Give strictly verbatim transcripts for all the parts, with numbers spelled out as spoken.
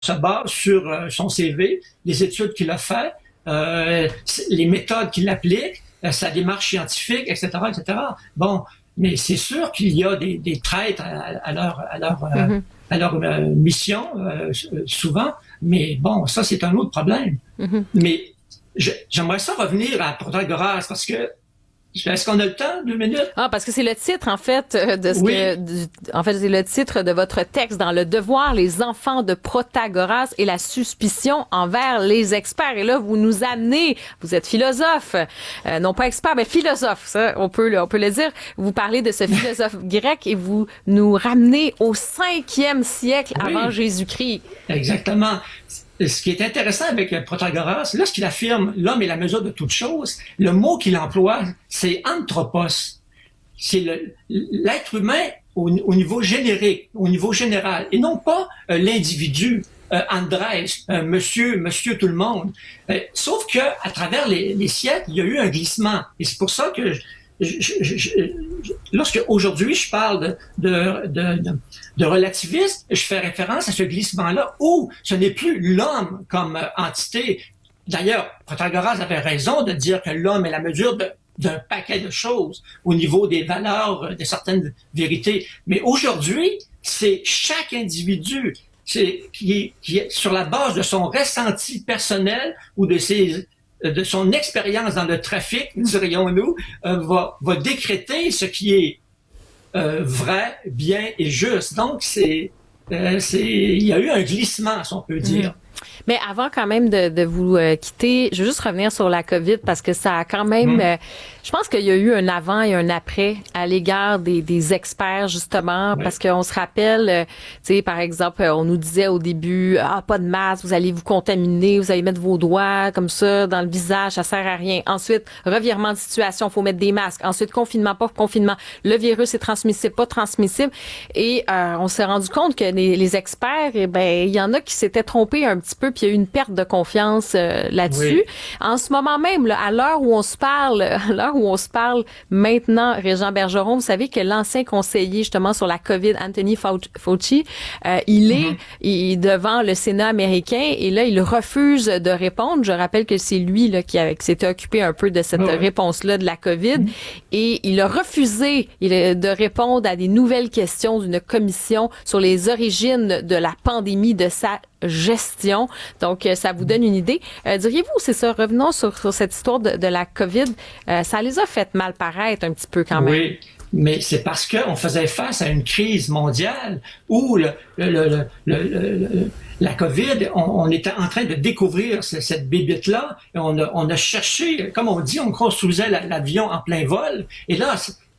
se base sur euh, son C V, les études qu'il a faites, euh, les méthodes qu'il applique, euh, sa démarche scientifique, et cetera, et cetera. Bon, mais c'est sûr qu'il y a des, des traîtres à, à leur, à leur, euh, mm-hmm. à leur euh, mission, euh, souvent. Mais bon, ça, c'est un autre problème. Mm-hmm. Mais je, j'aimerais ça revenir à Protagoras parce que est-ce qu'on a le temps? Deux minutes? Ah, parce que c'est le titre, en fait, de ce oui. que, du, en fait, c'est le titre de votre texte dans Le Devoir, les enfants de Protagoras et la suspicion envers les experts. Et là, vous nous amenez, vous êtes philosophe, euh, non pas expert, mais philosophe, ça, on peut, on peut le dire. Vous parlez de ce philosophe grec et vous nous ramenez au cinquième siècle oui. avant Jésus-Christ. Exactement. Ce qui est intéressant avec Protagoras, lorsqu'il affirme « l'homme est la mesure de toute chose », le mot qu'il emploie, c'est « anthropos ». C'est le, l'être humain au, au niveau générique, au niveau général, et non pas euh, l'individu, euh, Andrés, euh, monsieur, monsieur tout le monde. Euh, sauf que à travers les, les siècles, il y a eu un glissement. Et c'est pour ça que je, je, je, je, je, lorsque aujourd'hui je parle de, de, de, de, de relativisme, je fais référence à ce glissement-là où ce n'est plus l'homme comme entité. D'ailleurs, Protagoras avait raison de dire que l'homme est la mesure de, d'un paquet de choses au niveau des valeurs, de certaines vérités. Mais aujourd'hui, c'est chaque individu c'est, qui, est, qui est sur la base de son ressenti personnel ou de ses de son expérience dans le trafic, dirions-nous, euh, va, va décréter ce qui est euh, vrai, bien et juste. Donc, c'est, euh, c'est, il y a eu un glissement, si on peut dire. Mmh. Mais avant quand même de, de vous euh, quitter, je veux juste revenir sur la COVID parce que ça a quand même, mmh. euh, je pense qu'il y a eu un avant et un après à l'égard des, des experts justement, oui. parce qu'on se rappelle, euh, tu sais, par exemple, on nous disait au début, ah, pas de masque, vous allez vous contaminer, vous allez mettre vos doigts comme ça dans le visage, ça sert à rien. Ensuite, revirement de situation, faut mettre des masques. Ensuite, confinement, pas confinement. Le virus est transmissible, pas transmissible. Et euh, on s'est rendu compte que les, les experts, eh ben, il y en a qui s'étaient trompés un petit peu, puis il y a eu une perte de confiance euh, là-dessus. Oui. En ce moment même, là, à l'heure où on se parle, à l'heure où on se parle maintenant, Régent Bergeron, vous savez que l'ancien conseiller justement sur la COVID, Anthony Fauci, euh, il est mm-hmm. il, devant le Sénat américain et là, il refuse de répondre. Je rappelle que c'est lui là qui, a, qui s'était occupé un peu de cette oh. réponse-là de la COVID mm-hmm. et il a refusé il a, de répondre à des nouvelles questions d'une commission sur les origines de la pandémie, de sa gestion. Donc, euh, ça vous donne une idée. Euh, diriez-vous, c'est ça, revenons sur, sur cette histoire de, de la COVID, euh, ça les a fait mal paraître un petit peu quand même. Oui, mais c'est parce qu'on faisait face à une crise mondiale où le, le, le, le, le, le, la COVID, on, on était en train de découvrir ce, cette bébite-là et on a, on a cherché, comme on dit, on construisait la, l'avion en plein vol et là,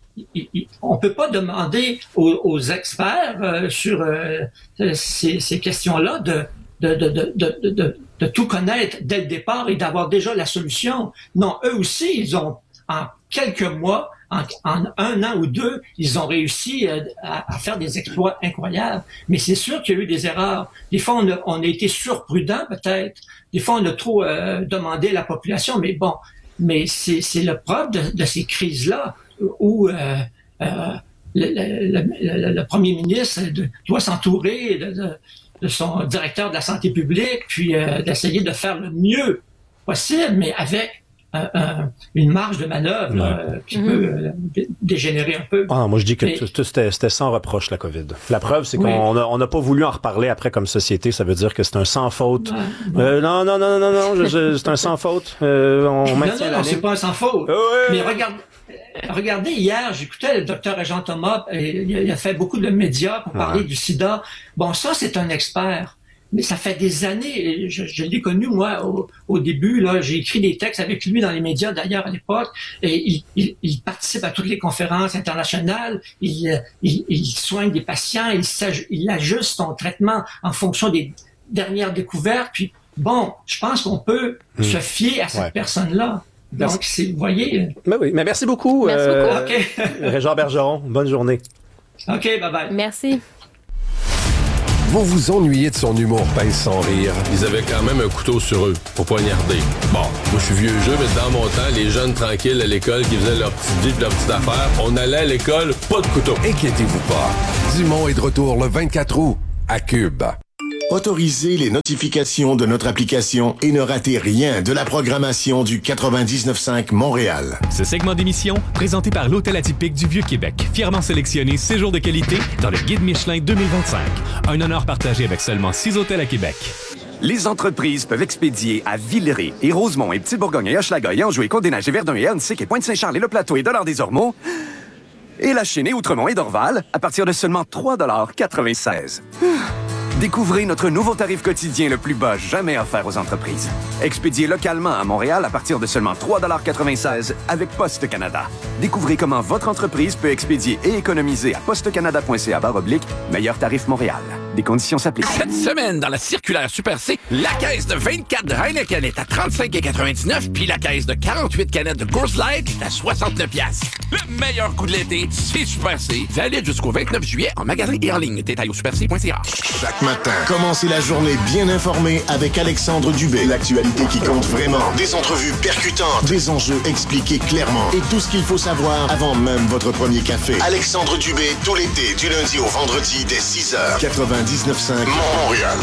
on peut pas demander aux, aux experts euh, sur euh, ces, ces questions-là de de, de, de, de, de, de tout connaître dès le départ et d'avoir déjà la solution. Non, eux aussi, ils ont, en quelques mois, en, en un an ou deux, ils ont réussi à, à faire des exploits incroyables. Mais c'est sûr qu'il y a eu des erreurs. Des fois, on a, on a été surprudent peut-être. Des fois, on a trop euh, demandé à la population. Mais bon, mais c'est, c'est le propre de, de ces crises-là où euh, euh, le, le, le, le premier ministre doit s'entourer de, de, de son directeur de la santé publique, puis euh, d'essayer de faire le mieux possible, mais avec euh, euh, une marge de manœuvre ouais. euh, qui mm-hmm. peut euh, dé- dégénérer un peu. Ah, moi, je dis que mais... t- t- c'était, c'était sans reproche, la COVID. La preuve, c'est oui. qu'on n'a on a pas voulu en reparler après comme société. Ça veut dire que c'est un sans faute. Ouais, ouais. Euh, non, non, non, non, non, je, je, c'est un sans faute. Euh, on non, maintient non, la non, ligne. c'est pas un sans faute. Ouais. Mais regarde, regardez, hier, j'écoutais le docteur Jean Thomas, et il a fait beaucoup de médias pour parler ouais. du sida. Bon, ça, c'est un expert. Mais ça fait des années, je, je l'ai connu, moi, au, au début, là, j'ai écrit des textes avec lui dans les médias, d'ailleurs, à l'époque, et il, il, il participe à toutes les conférences internationales, il, il, il soigne des patients, il, il ajuste son traitement en fonction des dernières découvertes, puis bon, je pense qu'on peut mmh. se fier à cette ouais. personne-là. Donc, c'est, vous voyez... Ben oui, mais merci beaucoup, merci euh, beaucoup. Okay. Régent Bergeron. Bonne journée. OK, bye-bye. Merci. Vous vous ennuyez de son humour pince sans rire. Ils avaient quand même un couteau sur eux pour poignarder. Bon, moi je suis vieux jeu, mais dans mon temps, les jeunes tranquilles à l'école qui faisaient leur petite vie et leur petite affaire, on allait à l'école, pas de couteau. Inquiétez-vous pas. Dumont est de retour le vingt-quatre août à Cube. Autorisez les notifications de notre application et ne ratez rien de la programmation du quatre-vingt-dix-neuf cinq Montréal. Ce segment d'émission, présenté par l'Hôtel Atypique du Vieux-Québec, fièrement sélectionné séjour de qualité dans le Guide Michelin deux mille vingt-cinq. Un honneur partagé avec seulement six hôtels à Québec. Les entreprises peuvent expédier à Villeray et Rosemont et Petite-Bourgogne et Hochelaga et Anjou et Côte-des-Neiges et Verdun et Annecy et Pointe-Saint-Charles et Le Plateau et Dollard-des-Ormeaux et La Chênaie, Outremont et Dorval à partir de seulement trois dollars quatre-vingt-seize. Découvrez notre nouveau tarif quotidien le plus bas jamais offert aux entreprises. Expédié localement à Montréal à partir de seulement trois dollars quatre-vingt-seize avec Poste Canada. Découvrez comment votre entreprise peut expédier et économiser à postecanada.ca barre oblique meilleur tarif Montréal. Des conditions s'appliquent. Cette semaine, dans la circulaire Super C, la caisse de vingt-quatre de Heineken est à trente-cinq quatre-vingt-dix-neuf, puis la caisse de quarante-huit canettes de Coors Light est à soixante-neuf piastres. Le meilleur coup de l'été, c'est Super C. Valide jusqu'au vingt-neuf juillet en magasin et en ligne. Détail au super c point c a. Chaque matin, commencez la journée bien informé avec Alexandre Dubé. L'actualité qui compte vraiment. Des entrevues percutantes, des enjeux expliqués clairement et tout ce qu'il faut savoir avant même votre premier café. Alexandre Dubé, tout l'été, du lundi au vendredi dès six heures. quatre-vingt-dix-neuf cinq Montréal.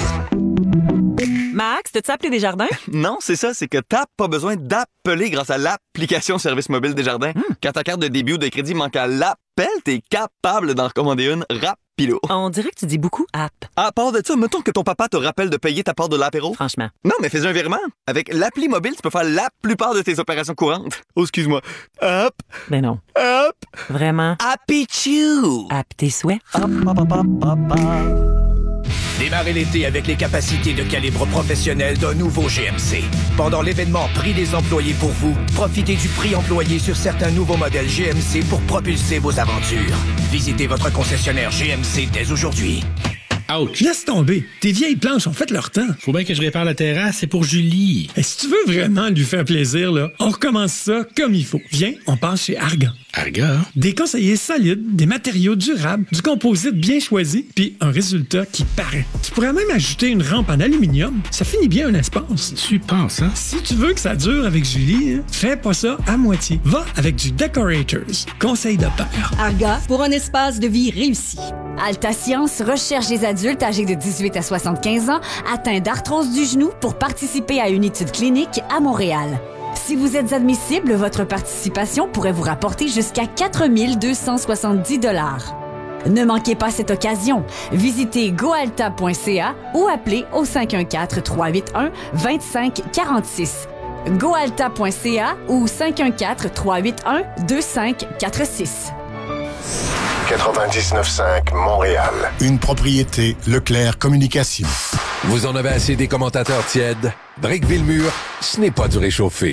Max, t'as-tu appelé Desjardins? Non, c'est ça, c'est que t'as pas besoin d'appeler grâce à l'application Service mobile Desjardins. Mmh. Quand ta carte de débit ou de crédit manque à l'appel, t'es capable d'en recommander une rapido. On dirait que tu dis beaucoup app. À part de ça, mettons que ton papa te rappelle de payer ta part de l'apéro. Franchement. Non, mais fais un virement. Avec l'appli mobile, tu peux faire la plupart de tes opérations courantes. Oh, excuse-moi. App. Ben non. App. Vraiment. Happy-Chew! App tes souhaits. Hop, hop, hop, hop, hop. Démarrez l'été avec les capacités de calibre professionnel d'un nouveau G M C. Pendant l'événement Prix des employés pour vous, profitez du prix employé sur certains nouveaux modèles G M C pour propulser vos aventures. Visitez votre concessionnaire G M C dès aujourd'hui. Ouch! Laisse tomber. Tes vieilles planches ont fait leur temps. Faut bien que je répare la terrasse, c'est pour Julie. Et si tu veux vraiment lui faire plaisir, là, on recommence ça comme il faut. Viens, on passe chez Argan. Argan? Des conseillers solides, des matériaux durables, du composite bien choisi, puis un résultat qui paraît. Tu pourrais même ajouter une rampe en aluminium. Ça finit bien un espace. Tu penses, hein? Si tu veux que ça dure avec Julie, hein, fais pas ça à moitié. Va avec du Decorators. Conseil de père. Argan, pour un espace de vie réussi. Alta Science recherche des adultes âgés de dix-huit à soixante-quinze ans atteints d'arthrose du genou pour participer à une étude clinique à Montréal. Si vous êtes admissible, votre participation pourrait vous rapporter jusqu'à quatre mille deux cent soixante-dix dollars. Ne manquez pas cette occasion. Visitez goalta point c a ou appelez au cinq un quatre, trois huit un, deux cinq quatre six. goalta point c a ou cinq un quatre, trois huit un, deux cinq quatre six. quatre-vingt-dix-neuf cinq Montréal. Une propriété Leclerc Communication. Vous en avez assez des commentateurs tièdes? Brickville-Mur, ce n'est pas du réchauffé.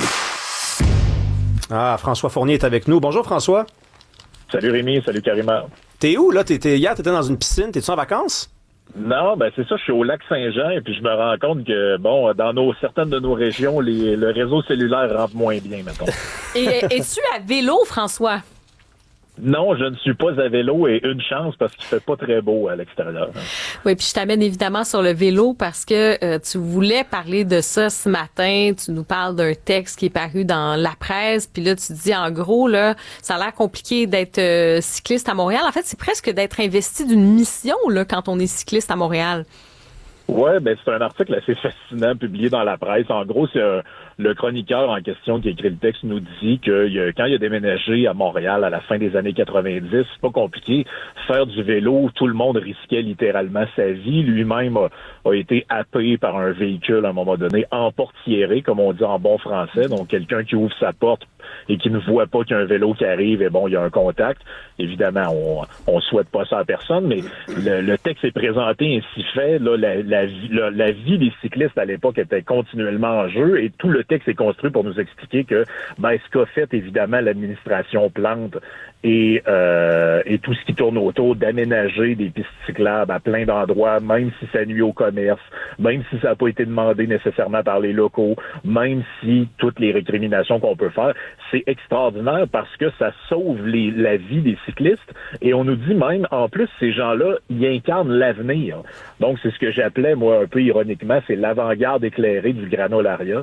Ah, François Fournier est avec nous. Bonjour, François. Salut Rémi, salut Karima. T'es où, là? T'étais, hier, t'étais dans une piscine. T'es-tu en vacances? Non, ben c'est ça, je suis au lac Saint-Jean et puis je me rends compte que, bon, dans nos certaines de nos régions, les, le réseau cellulaire rentre moins bien, mettons. Et es-tu à vélo, François? Non, je ne suis pas à vélo et une chance parce qu'il fait pas très beau à l'extérieur. Oui, puis je t'amène évidemment sur le vélo parce que euh, tu voulais parler de ça ce matin. Tu nous parles d'un texte qui est paru dans la presse, puis là tu dis en gros là, ça a l'air compliqué d'être euh, cycliste à Montréal. En fait, c'est presque d'être investi d'une mission là quand on est cycliste à Montréal. Ouais, ben c'est un article assez fascinant publié dans la presse. En gros, c'est un, le chroniqueur en question qui a écrit le texte nous dit que il a, quand il a déménagé à Montréal à la fin des années quatre-vingt-dix, c'est pas compliqué. Faire du vélo, tout le monde risquait littéralement sa vie. Lui-même a, a été happé par un véhicule à un moment donné, emportiéré, comme on dit en bon français. Donc, quelqu'un qui ouvre sa porte et qui ne voit pas qu'il y a un vélo qui arrive et bon, il y a un contact. Évidemment, on on souhaite pas ça à personne, mais le, le texte est présenté ainsi fait. Là, la, la, la, la vie des cyclistes à l'époque était continuellement en jeu et tout le texte est construit pour nous expliquer que ben, ce qu'a fait évidemment l'administration Plante et, euh, et tout ce qui tourne autour d'aménager des pistes cyclables à plein d'endroits, même si ça nuit au commerce, même si ça n'a pas été demandé nécessairement par les locaux, même si toutes les récriminations qu'on peut faire, c'est extraordinaire parce que ça sauve les, la vie des cyclistes et on nous dit même, en plus, ces gens-là, ils incarnent l'avenir. Donc, c'est ce que j'appelais, moi, un peu ironiquement, c'est l'avant-garde éclairée du granulariat.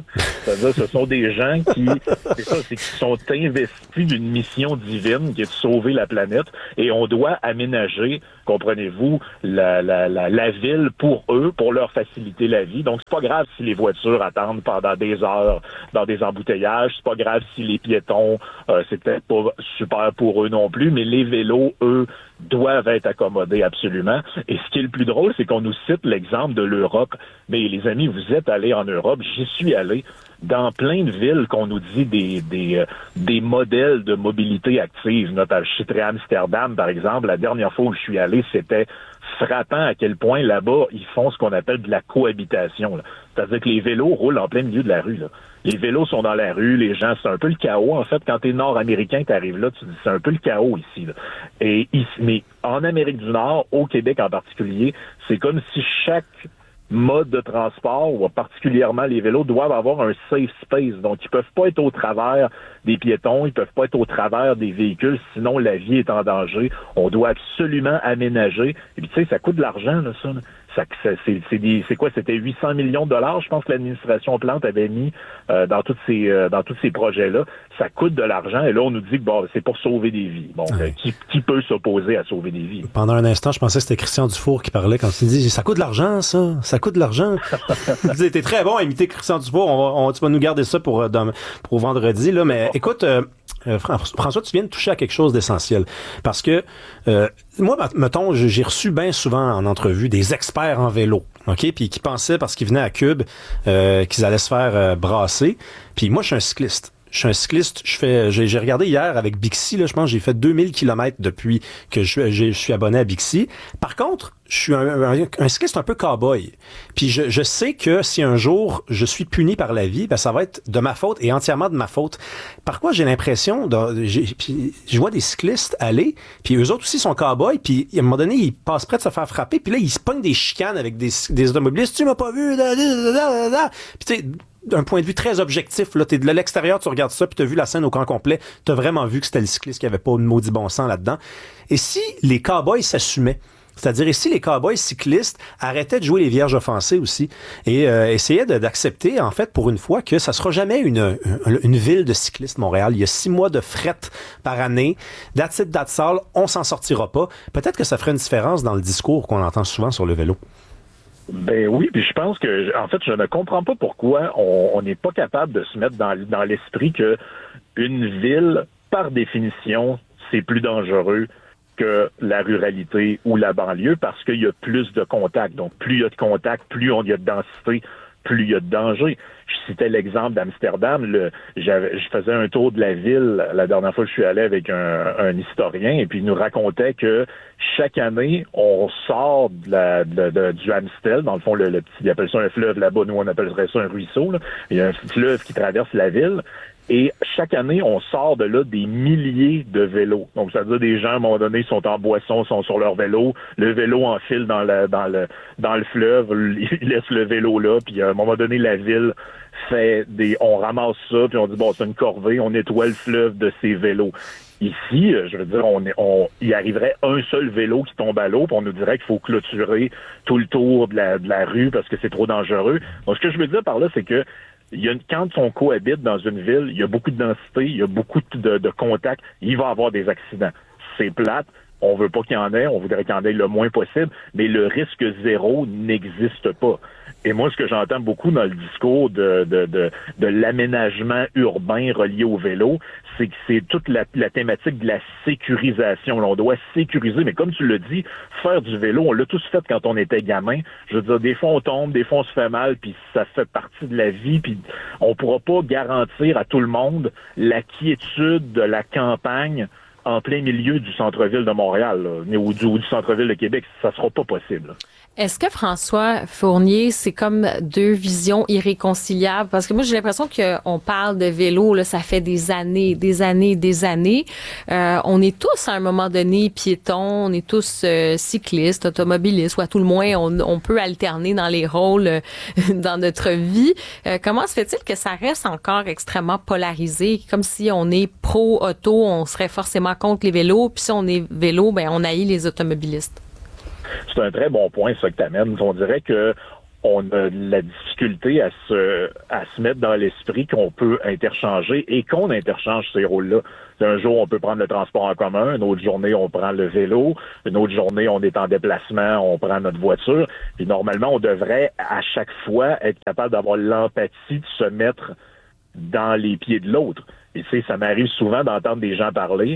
C'est-à-dire, ce sont des gens qui, c'est ça, c'est qui sont investis d'une mission divine qui est de sauver la planète, et on doit aménager, comprenez-vous, la, la, la, la ville pour eux, pour leur faciliter la vie. Donc, c'est pas grave si les voitures attendent pendant des heures dans des embouteillages, c'est pas grave si les piétons, euh, c'est peut-être pas super pour eux non plus, mais les vélos, eux, doivent être accommodés absolument. Et ce qui est le plus drôle, c'est qu'on nous cite l'exemple de l'Europe. Mais les amis, vous êtes allés en Europe, j'y suis allé, dans plein de villes qu'on nous dit des des euh, des modèles de mobilité active. Notamment, je citerai Amsterdam, par exemple. La dernière fois où je suis allé, c'était frappant à quel point là-bas, ils font ce qu'on appelle de la cohabitation. Là. C'est-à-dire que les vélos roulent en plein milieu de la rue. Là. Les vélos sont dans la rue, les gens, c'est un peu le chaos. En fait, quand t'es nord-américain, t'arrives là, tu dis c'est un peu le chaos ici. Là. Et ici, mais en Amérique du Nord, au Québec en particulier, c'est comme si chaque mode de transport, ou particulièrement les vélos, doivent avoir un safe space. Donc, ils peuvent pas être au travers des piétons, ils peuvent pas être au travers des véhicules, sinon la vie est en danger. On doit absolument aménager. Et puis, tu sais, ça coûte de l'argent, là, ça. Là. Ça, c'est, c'est, des, c'est quoi? C'était huit cents millions de dollars, je pense que l'administration Plante avait mis euh, dans tous ces euh, dans tous ces projets-là. Ça coûte de l'argent, et là, on nous dit que bon, c'est pour sauver des vies. Bon, ouais. euh, qui, qui peut s'opposer à sauver des vies? Pendant un instant, je pensais que c'était Christian Dufour qui parlait quand il dit « Ça coûte de l'argent, ça! Ça coûte de l'argent! » T'es très bon à imiter Christian Dufour. On va, on, tu vas nous garder ça pour, dans, pour vendredi, là. Mais écoute... Euh, Euh, François, tu viens de toucher à quelque chose d'essentiel. Parce que, euh, moi, mettons, j'ai reçu bien souvent en entrevue des experts en vélo, OK? Puis qui pensaient, parce qu'ils venaient à Cube, euh, qu'ils allaient se faire euh, brasser. Puis moi, je suis un cycliste. Je suis un cycliste. Je fais, j'ai, j'ai regardé hier avec Bixi, là, je pense que j'ai fait deux mille kilomètres depuis que je, je, je suis abonné à Bixi. Par contre, je suis un, un, un cycliste un peu cow-boy. Puis je, je sais que si un jour je suis puni par la vie, ben ça va être de ma faute et entièrement de ma faute. Par quoi j'ai l'impression, de, j'ai, puis je vois des cyclistes aller, puis eux autres aussi sont cow-boys, puis à un moment donné, ils passent près de se faire frapper, puis là, ils se pognent des chicanes avec des, des automobilistes. Tu m'as pas vu, là, là, là, là. Puis tu sais, d'un point de vue très objectif, là, t'es de l'extérieur, tu regardes ça, puis t'as vu la scène au camp complet, t'as vraiment vu que c'était le cycliste qui avait pas de maudit bon sens là-dedans. Et si les cowboys s'assumaient, c'est-à-dire ici les cowboys cyclistes arrêtaient de jouer les vierges offensées aussi et euh, essayaient de, d'accepter en fait pour une fois que ça sera jamais une, une, une ville de cyclistes Montréal. Il y a six mois de fret par année. That's it, that's all. On s'en sortira pas. Peut-être que ça ferait une différence dans le discours qu'on entend souvent sur le vélo. Ben oui, puis je pense que, en fait, je ne comprends pas pourquoi on n'est pas capable de se mettre dans, dans l'esprit que une ville, par définition, c'est plus dangereux que la ruralité ou la banlieue parce qu'il y a plus de contacts. Donc, plus il y a de contacts, plus on y a de densité, plus il y a de danger. Je citais l'exemple d'Amsterdam. Le, j'avais, je faisais un tour de la ville la dernière fois que je suis allé avec un, un historien et puis il nous racontait que chaque année, on sort de la, de, de, du Amstel, dans le fond, le, le petit, il appelle ça un fleuve là-bas, nous on appellerait ça un ruisseau. Là. Il y a un fleuve qui traverse la ville. Et chaque année, on sort de là des milliers de vélos. Donc, ça veut dire des gens, à un moment donné, sont en boisson, sont sur leur vélo. Le vélo enfile dans le, dans le, dans le fleuve. Ils laissent le vélo là. Puis, à un moment donné, la ville fait des, on ramasse ça. Puis, on dit, bon, c'est une corvée. On nettoie le fleuve de ces vélos. Ici, je veux dire, on, est, on il arriverait un seul vélo qui tombe à l'eau, puis on nous dirait qu'il faut clôturer tout le tour de la, de la rue parce que c'est trop dangereux. Donc, ce que je veux dire par là, c'est que il y a une, quand on cohabite dans une ville, il y a beaucoup de densité, il y a beaucoup de, de contacts, il va y avoir des accidents. C'est plate, on veut pas qu'il y en ait, on voudrait qu'il y en ait le moins possible, mais le risque zéro n'existe pas. Et moi, ce que j'entends beaucoup dans le discours de, de, de, de l'aménagement urbain relié au vélo, c'est que c'est toute la, la thématique de la sécurisation. Là, on doit sécuriser, mais comme tu l'as dit, faire du vélo, on l'a tous fait quand on était gamin. Je veux dire, des fois on tombe, des fois on se fait mal, puis ça fait partie de la vie, puis on pourra pas garantir à tout le monde la quiétude de la campagne en plein milieu du centre-ville de Montréal, là, ou, du, ou du centre-ville de Québec. Ça sera pas possible. Là. Est-ce que François Fournier, c'est comme deux visions irréconciliables? Parce que moi, j'ai l'impression qu'on parle de vélo, là, ça fait des années, des années, des années. Euh, on est tous, à un moment donné, piétons, on est tous euh, cyclistes, automobilistes, ou à tout le moins, on, on peut alterner dans les rôles euh, dans notre vie. Euh, comment se fait-il que ça reste encore extrêmement polarisé? Comme si on est pro-auto, on serait forcément contre les vélos, puis si on est vélo, ben on haït les automobilistes. C'est un très bon point, ça, que tu amènes. On dirait que on a de la difficulté à se à se mettre dans l'esprit qu'on peut interchanger et qu'on interchange ces rôles-là. Un jour, on peut prendre le transport en commun, une autre journée, on prend le vélo, une autre journée, on est en déplacement, on prend notre voiture. Puis normalement, on devrait à chaque fois être capable d'avoir l'empathie de se mettre dans les pieds de l'autre. Et tu sais, ça m'arrive souvent d'entendre des gens parler.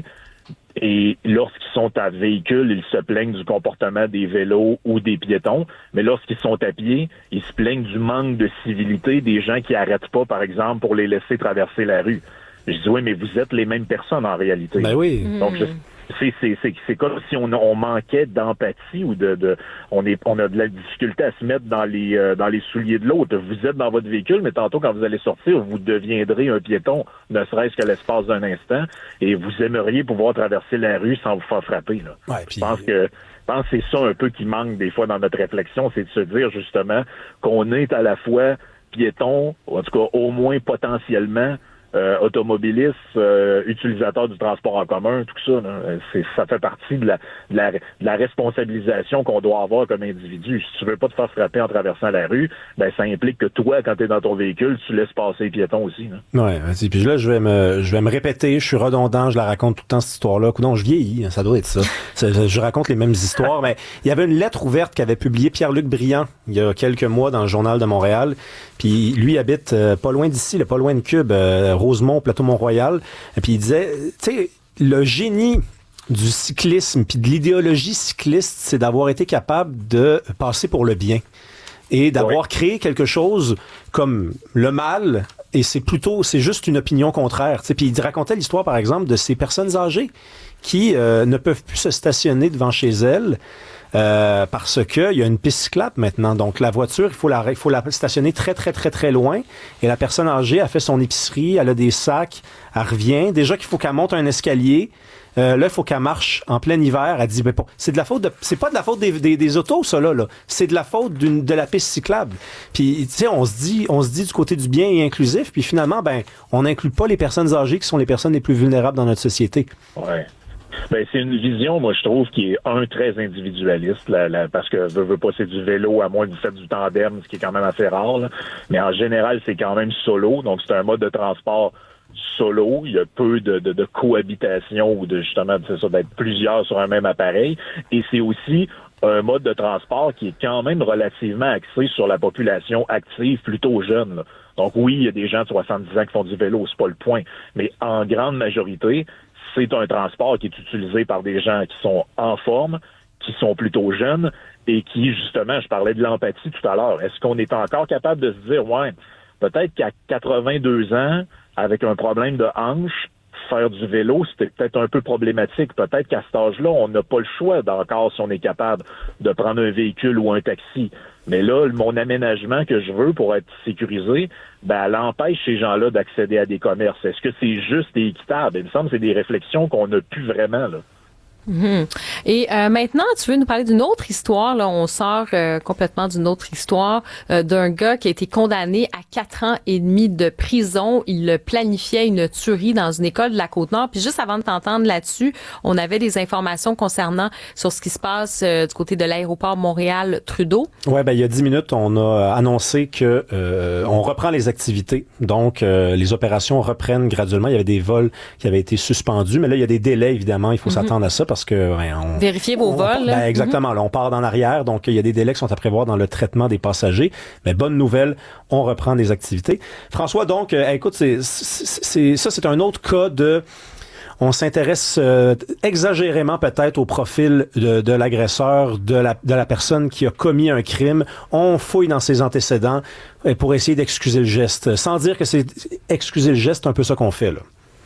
Et lorsqu'ils sont à véhicule, ils se plaignent du comportement des vélos ou des piétons. Mais lorsqu'ils sont à pied, ils se plaignent du manque de civilité des gens qui arrêtent pas, par exemple, pour les laisser traverser la rue. Je dis, oui, mais vous êtes les mêmes personnes en réalité. Ben oui. Donc, je, c'est, c'est, c'est, c'est comme si on, on manquait d'empathie ou de, de on est, on a de la difficulté à se mettre dans les, euh, dans les souliers de l'autre. Vous êtes dans votre véhicule, mais tantôt, quand vous allez sortir, vous deviendrez un piéton, ne serait-ce qu'à l'espace d'un instant, et vous aimeriez pouvoir traverser la rue sans vous faire frapper, là. Ouais, puis... Je pense que, je pense que c'est ça un peu qui manque des fois dans notre réflexion, c'est de se dire, justement, qu'on est à la fois piéton, ou en tout cas, au moins potentiellement, Euh, automobilistes, euh, utilisateurs du transport en commun, tout ça, là, c'est, ça fait partie de la, de la, de la responsabilisation qu'on doit avoir comme individu. Si tu veux pas te faire frapper en traversant la rue, ben ça implique que toi, quand tu es dans ton véhicule, tu laisses passer les piétons aussi. Là. Ouais, puis là, je vais me, je vais me répéter, je suis redondant, je la raconte tout le temps, cette histoire-là. Coudonc, je vieillis, ça doit être ça. Je raconte les mêmes histoires, mais il y avait une lettre ouverte qu'avait publiée Pierre-Luc Briand il y a quelques mois dans le Journal de Montréal. Puis lui habite euh, pas loin d'ici, là, pas loin de Cube, euh, Rosemont, Plateau-Mont-Royal. Et puis il disait, tu sais, le génie du cyclisme puis de l'idéologie cycliste, c'est d'avoir été capable de passer pour le bien et d'avoir oui. créé quelque chose comme le mal. Et c'est plutôt, c'est juste une opinion contraire. Tu sais, puis il racontait l'histoire, par exemple, de ces personnes âgées qui euh, ne peuvent plus se stationner devant chez elles. Euh, parce que il y a une piste cyclable maintenant. Donc, la voiture, il faut la, il faut la stationner très, très, très, très loin. Et la personne âgée a fait son épicerie, elle a des sacs, elle revient. Déjà qu'il faut qu'elle monte un escalier. Euh, là, il faut qu'elle marche en plein hiver. Elle dit, ben, c'est de la faute de, c'est pas de la faute des, des, des autos, ça, là, là. C'est de la faute d'une, de la piste cyclable. Puis, tu sais, on se dit, on se dit du côté du bien et inclusif. Puis finalement, ben, on n'inclut pas les personnes âgées qui sont les personnes les plus vulnérables dans notre société. Ouais. Ben, c'est une vision, moi, je trouve, qui est, un, très individualiste, là, là, parce que, veux, veux pas, c'est du vélo, à moins que vous faites du tandem, ce qui est quand même assez rare, là. Mais en général, c'est quand même solo, donc c'est un mode de transport solo. Il y a peu de, de, de cohabitation ou de, justement, c'est ça, d'être plusieurs sur un même appareil. Et c'est aussi un mode de transport qui est quand même relativement axé sur la population active, plutôt jeune, là. Donc oui, il y a des gens de soixante-dix ans qui font du vélo, c'est pas le point. Mais en grande majorité, c'est un transport qui est utilisé par des gens qui sont en forme, qui sont plutôt jeunes et qui, justement, je parlais de l'empathie tout à l'heure. Est-ce qu'on est encore capable de se dire, ouais, peut-être qu'à quatre-vingt-deux ans, avec un problème de hanche, faire du vélo, c'était peut-être un peu problématique. Peut-être qu'à cet âge-là, on n'a pas le choix d'encore, si on est capable de prendre un véhicule ou un taxi. Mais là, mon aménagement que je veux pour être sécurisé, ben, elle empêche ces gens-là d'accéder à des commerces. Est-ce que c'est juste et équitable? Il me semble que c'est des réflexions qu'on n'a plus vraiment, là. Mm-hmm. Et euh, maintenant, tu veux nous parler d'une autre histoire. Là, on sort euh, complètement d'une autre histoire euh, d'un gars qui a été condamné à quatre ans et demi de prison. Il planifiait une tuerie dans une école de la Côte-Nord. Puis juste avant de t'entendre là-dessus, on avait des informations concernant sur ce qui se passe euh, du côté de l'aéroport Montréal-Trudeau. Ouais, ben il y a dix minutes, on a annoncé que euh, on reprend les activités. Donc, euh, les opérations reprennent graduellement. Il y avait des vols qui avaient été suspendus, mais là, il y a des délais, évidemment. Il faut mm-hmm. s'attendre à ça. Parce que ben, on, vérifier vos on, vols. Ben, exactement. Mm-hmm. Là, on part d'en arrière, donc il y a des délais qui sont à prévoir dans le traitement des passagers. Mais bonne nouvelle, on reprend des activités. François, donc, euh, écoute, c'est, c'est, c'est, ça, c'est un autre cas de. On s'intéresse euh, exagérément peut-être au profil de, de l'agresseur, de la, de la personne qui a commis un crime. On fouille dans ses antécédents pour essayer d'excuser le geste, sans dire que c'est excuser le geste, c'est un peu ça qu'on fait là.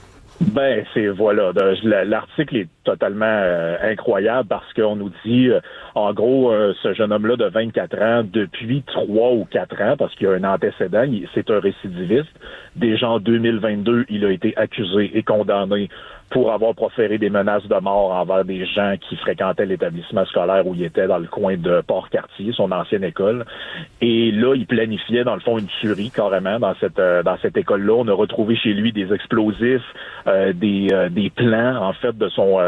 Ben, c'est voilà. L'article est totalement euh, incroyable parce qu'on nous dit, euh, en gros, euh, ce jeune homme-là de vingt-quatre ans, depuis trois ou quatre ans, parce qu'il y a un antécédent, il, c'est un récidiviste. Déjà en deux mille vingt-deux, il a été accusé et condamné pour avoir proféré des menaces de mort envers des gens qui fréquentaient l'établissement scolaire où il était dans le coin de Port-Cartier, son ancienne école. Et là, il planifiait, dans le fond, une tuerie, carrément, dans cette euh, dans cette école-là. On a retrouvé chez lui des explosifs, euh, des euh, des plans, en fait, de son euh,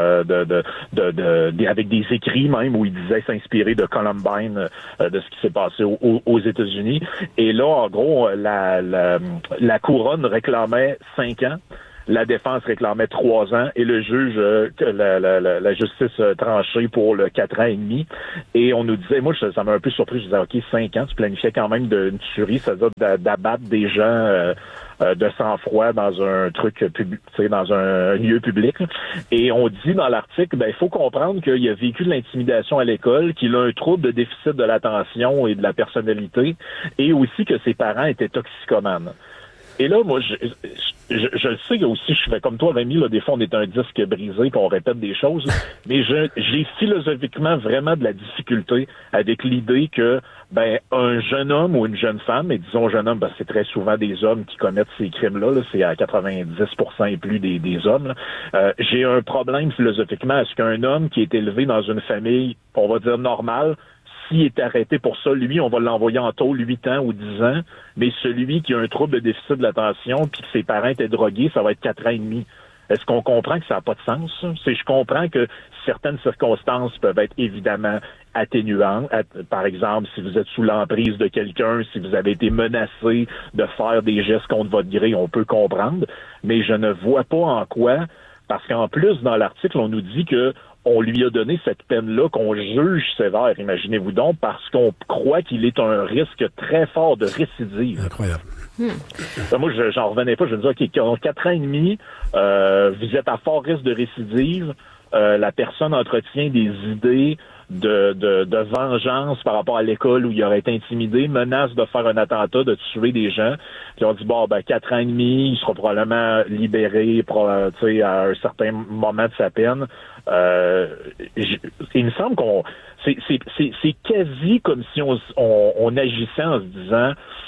euh, de, de, de, de, de, avec des écrits même où il disait s'inspirer de Columbine, euh, de ce qui s'est passé au, au, aux États-Unis. Et là, en gros, la, la, la couronne réclamait cinq ans. La défense réclamait trois ans et le juge, euh, la, la, la, la justice euh, tranchée pour le quatre ans et demi. Et on nous disait, moi, je, ça m'a un peu surpris. Je disais, OK, cinq ans, tu planifiais quand même de, une tuerie, c'est-à-dire d'abattre des gens euh, euh, de sang-froid dans un truc public, tu sais, dans un lieu public. Et on dit dans l'article, ben, il faut comprendre qu'il a vécu de l'intimidation à l'école, qu'il a un trouble de déficit de l'attention et de la personnalité, et aussi que ses parents étaient toxicomanes. Et là, moi, je, je, je le sais aussi, je fais comme toi, Rémi, là, des fois, on est un disque brisé, qu'on répète des choses, mais je, j'ai philosophiquement vraiment de la difficulté avec l'idée que, ben, un jeune homme ou une jeune femme, et disons jeune homme, parce que c'est très souvent des hommes qui commettent ces crimes-là, là, c'est à quatre-vingt-dix pour cent et plus des, des hommes, là. Euh, j'ai un problème philosophiquement. Est-ce qu'un homme qui est élevé dans une famille, on va dire normale, s'il est arrêté pour ça, lui, on va l'envoyer en tôle huit ans ou dix ans, mais celui qui a un trouble de déficit de l'attention puis que ses parents étaient drogués, ça va être quatre ans et demi. Est-ce qu'on comprend que ça n'a pas de sens, ça? C'est, je comprends que certaines circonstances peuvent être évidemment atténuantes. Par exemple, si vous êtes sous l'emprise de quelqu'un, si vous avez été menacé de faire des gestes contre votre gré, on peut comprendre, mais je ne vois pas en quoi, parce qu'en plus, dans l'article, on nous dit que on lui a donné cette peine-là qu'on juge sévère, imaginez-vous donc, parce qu'on croit qu'il est un risque très fort de récidive. Incroyable. Hmm. Moi, je, j'en revenais pas. Je me disais, OK, quatre ans et demi, euh, vous êtes à fort risque de récidive. Euh, la personne entretient des idées de, de, de vengeance par rapport à l'école où il aurait été intimidé, menace de faire un attentat, de tuer des gens. Puis on dit, bon, ben, quatre ans et demi, il sera probablement libéré, tu sais, à un certain moment de sa peine. Euh, j- il me semble qu'on, c'est, c'est, c'est, c'est quasi comme si on, on, on agissait en se disant,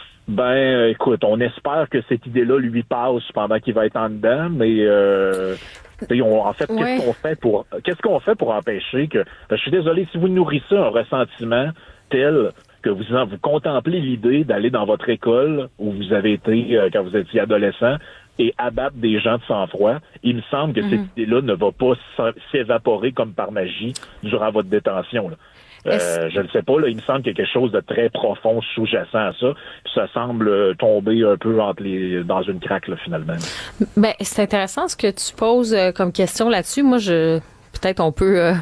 ben, écoute, on espère que cette idée-là lui passe pendant qu'il va être en dedans, mais euh, on, en fait, ouais. qu'est-ce qu'on fait pour qu'est-ce qu'on fait pour empêcher que... Je suis désolé, si vous nourrissez un ressentiment tel que vous en, vous contemplez l'idée d'aller dans votre école où vous avez été euh, quand vous étiez adolescent et abattre des gens de sang-froid, il me semble que mm-hmm. cette idée-là ne va pas s'évaporer comme par magie durant votre détention, là. Euh, je ne sais pas, là, il me semble qu'il y a quelque chose de très profond sous-jacent à ça. Puis ça semble tomber un peu entre les, dans une craque, là, finalement. Ben, c'est intéressant ce que tu poses euh, comme question là-dessus. Moi, je peut-être on peut euh,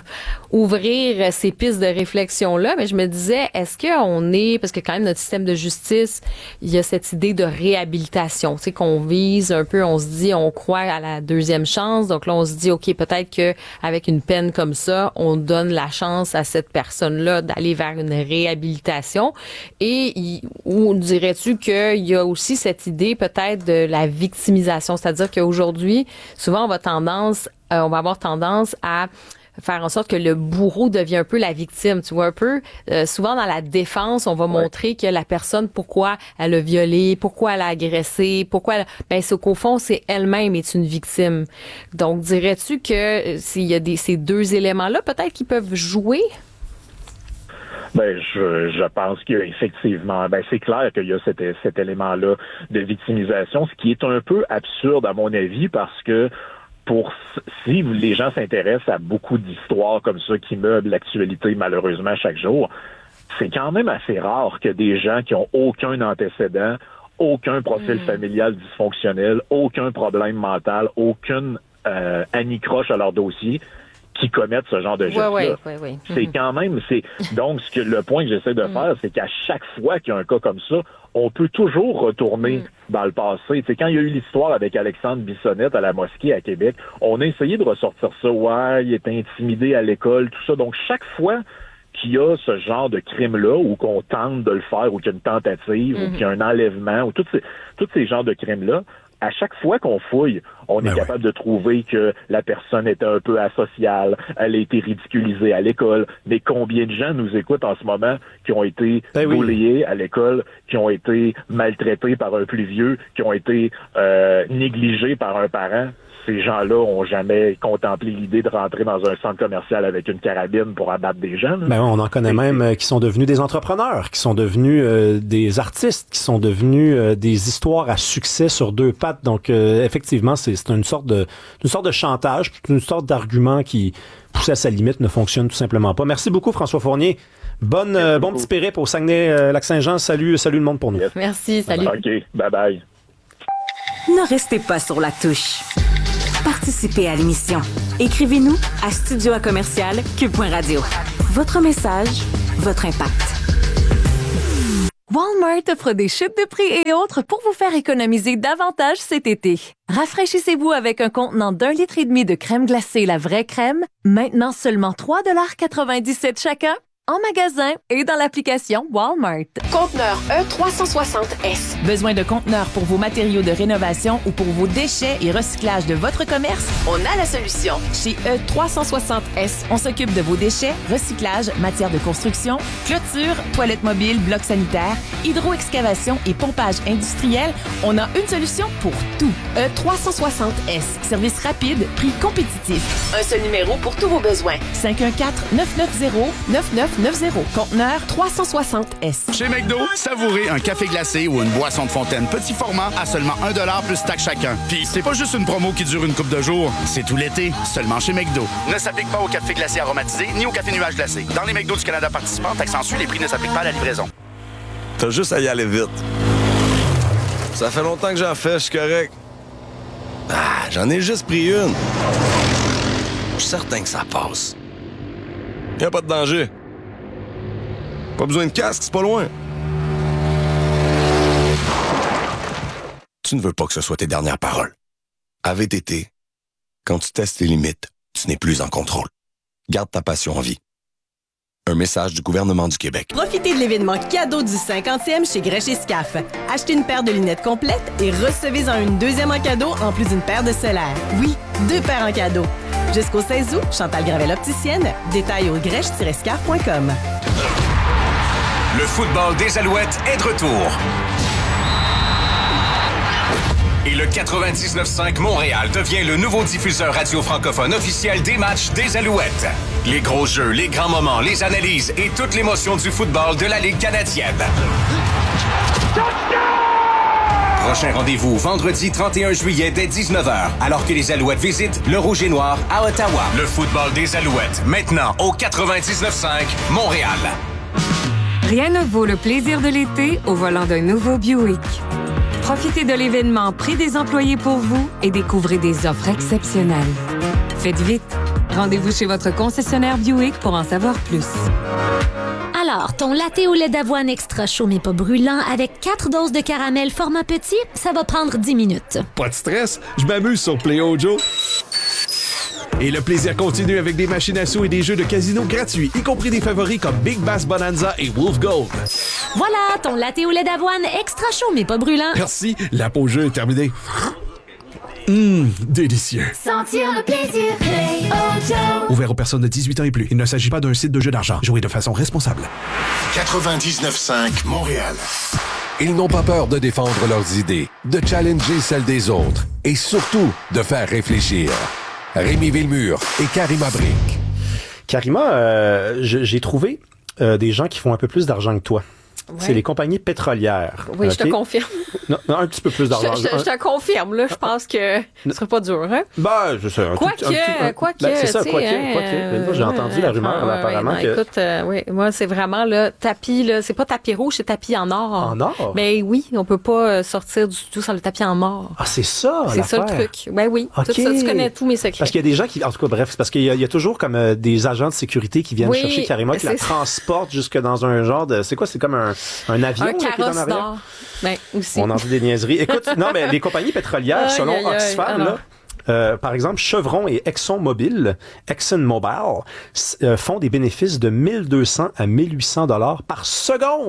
ouvrir ces pistes de réflexion-là, mais je me disais, est-ce qu'on est, parce que quand même notre système de justice, il y a cette idée de réhabilitation, tu sais, qu'on vise un peu, on se dit, on croit à la deuxième chance, donc là on se dit, OK, peut-être que avec une peine comme ça, on donne la chance à cette personne-là d'aller vers une réhabilitation, et ou dirais-tu qu'il y a aussi cette idée peut-être de la victimisation, c'est-à-dire qu'aujourd'hui, souvent on va tendance Euh, on va avoir tendance à faire en sorte que le bourreau devient un peu la victime, tu vois, un peu. Euh, souvent, dans la défense, on va ouais. montrer que la personne, pourquoi elle a violé, pourquoi elle a agressé, pourquoi elle... Ben, c'est qu'au fond, c'est elle-même est une victime. Donc, dirais-tu que s'il y a des, ces deux éléments-là, peut-être qu'ils peuvent jouer? Ben, je, je pense qu'effectivement, ben, c'est clair qu'il y a cet, cet élément-là de victimisation, ce qui est un peu absurde, à mon avis, parce que pour si les gens s'intéressent à beaucoup d'histoires comme ça qui meublent l'actualité malheureusement chaque jour, c'est quand même assez rare que des gens qui ont aucun antécédent, aucun profil mmh. familial dysfonctionnel, aucun problème mental, aucune euh, anicroche à leur dossier, qui commettent ce genre de gestes-là. Ouais, ouais, ouais, ouais. C'est quand même, c'est donc ce que le point que j'essaie de faire, c'est qu'à chaque fois qu'il y a un cas comme ça, on peut toujours retourner mm. dans le passé. C'est quand il y a eu l'histoire avec Alexandre Bissonnette à la mosquée à Québec, on a essayé de ressortir ça. Ouais, il était intimidé à l'école, tout ça. Donc chaque fois qu'il y a ce genre de crime-là, ou qu'on tente de le faire, ou qu'il y a une tentative, mm-hmm. ou qu'il y a un enlèvement, ou tous ces, tous ces genres de crimes-là, à chaque fois qu'on fouille, on ben est capable ouais. de trouver que la personne était un peu asociale, elle a été ridiculisée à l'école. Mais combien de gens nous écoutent en ce moment qui ont été ben bulliés oui. à l'école, qui ont été maltraités par un plus vieux, qui ont été euh, négligés par un parent? ces gens-là ont jamais contemplé l'idée de rentrer dans un centre commercial avec une carabine pour abattre des gens. Là. Ben, on en connaît même euh, qui sont devenus des entrepreneurs, qui sont devenus euh, des artistes, qui sont devenus euh, des histoires à succès sur deux pattes. Donc, euh, effectivement, c'est, c'est une sorte de une sorte de chantage, une sorte d'argument qui, poussé à sa limite, ne fonctionne tout simplement pas. Merci beaucoup, François Fournier. Bonne, euh, bon petit périple au Saguenay-Lac-Saint-Jean. Salut, salut le monde pour nous. Yes. Merci, salut. OK, bye-bye. Ne restez pas sur la touche. Participez à l'émission. Écrivez-nous à studio à commercial cube point radio. Votre message, votre impact. Walmart offre des chutes de prix et autres pour vous faire économiser davantage cet été. Rafraîchissez-vous avec un contenant d'un litre et demi de crème glacée La Vraie Crème, maintenant seulement trois dollars quatre-vingt-dix-sept chacun, en magasin et dans l'application Walmart. Conteneur E trois cent soixante S. Besoin de conteneurs pour vos matériaux de rénovation ou pour vos déchets et recyclage de votre commerce? On a la solution. Chez E trois cent soixante S, on s'occupe de vos déchets, recyclage, matières de construction, clôture, toilettes mobiles, blocs sanitaires, hydro-excavation et pompage industriel. On a une solution pour tout. E trois cent soixante S. Service rapide, prix compétitif. Un seul numéro pour tous vos besoins. cinq un quatre, neuf neuf zéro, neuf neuf neuf zéro. Conteneur trois cent soixante S. Chez McDo, savourez un café glacé ou une boisson de fontaine petit format à seulement un dollar plus taxe chacun. Puis c'est pas juste une promo qui dure une couple de jours, c'est tout l'été, seulement chez McDo. Ne s'applique pas au café glacé aromatisé ni au café nuage glacé. Dans les McDo du Canada participants, taxe en sus, les prix ne s'appliquent pas à la livraison. T'as juste à y aller vite. Ça fait longtemps que j'en fais, je suis correct. Ah, j'en ai juste pris une. Je suis certain que ça passe. Y a pas de danger. Pas besoin de casque, c'est pas loin. Tu ne veux pas que ce soit tes dernières paroles. À V T T, quand tu testes les limites, tu n'es plus en contrôle. Garde ta passion en vie. Un message du gouvernement du Québec. Profitez de l'événement cadeau du cinquantième chez Grèche et Scaf. Achetez une paire de lunettes complètes et recevez-en une deuxième en cadeau en plus d'une paire de solaires. Oui, deux paires en cadeau. Jusqu'au seize août, Chantal Gravel opticienne. Détails au grèche tiret scaf point com. Le football des Alouettes est de retour. Et le quatre-vingt-dix-neuf cinq Montréal devient le nouveau diffuseur radio francophone officiel des matchs des Alouettes. Les gros jeux, les grands moments, les analyses et toute l'émotion du football de la Ligue canadienne. Prochain rendez-vous vendredi trente et un juillet dès dix-neuf heures, alors que les Alouettes visitent le Rouge et Noir à Ottawa. Le football des Alouettes, maintenant au quatre-vingt-dix-neuf cinq Montréal. Rien ne vaut le plaisir de l'été au volant d'un nouveau Buick. Profitez de l'événement Prix des employés pour vous et découvrez des offres exceptionnelles. Faites vite. Rendez-vous chez votre concessionnaire Buick pour en savoir plus. Alors, ton latte au lait d'avoine extra chaud mais pas brûlant avec quatre doses de caramel format petit, ça va prendre dix minutes. Pas de stress, je m'amuse sur Play-O Joe. Et le plaisir continue avec des machines à sous et des jeux de casino gratuits, y compris des favoris comme Big Bass Bonanza et Wolf Gold. Voilà, ton latte au lait d'avoine extra chaud mais pas brûlant. Merci, la pause jeu est terminée. Hum, délicieux. Sentir le plaisir, Play-O Joe. Ouvert aux personnes de dix-huit ans et plus. Il ne s'agit pas d'un site de jeu d'argent. Jouez de façon responsable. quatre-vingt-dix-neuf cinq Montréal. Ils n'ont pas peur de défendre leurs idées, de challenger celles des autres et surtout de faire réfléchir. Rémi Villemur et Karima Brick. Karima, euh, j'ai trouvé euh, des gens qui font un peu plus d'argent que toi. Ouais. C'est les compagnies pétrolières. Oui, okay? je te confirme. Non, non, un petit peu plus d'argent. Je, je, je te confirme, là. Je pense que ce serait pas dur, hein? Ben, je sais. Quoique, quoique. Ben, c'est ça, quoique, hein, quoique. J'ai entendu la rumeur, là, apparemment. Ouais, non, que... Écoute, euh, oui, moi, c'est vraiment, là, tapis, là, c'est pas tapis rouge, c'est tapis en or. En or? Mais oui, on peut pas sortir du tout sur le tapis en or. Ah, c'est ça, C'est ça le truc. Ben oui. Okay. Tout ça, tu connais tous mes secrets. Parce qu'il y a des gens qui, en tout cas, bref, c'est parce qu'il y, y a toujours comme euh, des agents de sécurité qui viennent oui, chercher Karima, qui la transportent jusque dans un genre de, c'est quoi, c'est comme un, un avion. Un carrosse d'or. Ben, aussi. On en dit des niaiseries. Écoute, non, mais les compagnies pétrolières, selon aïe, aïe, Oxfam, là, euh, par exemple, Chevron et ExxonMobil, ExxonMobil, euh, font des bénéfices de mille deux cents à mille huit cents dollars par seconde.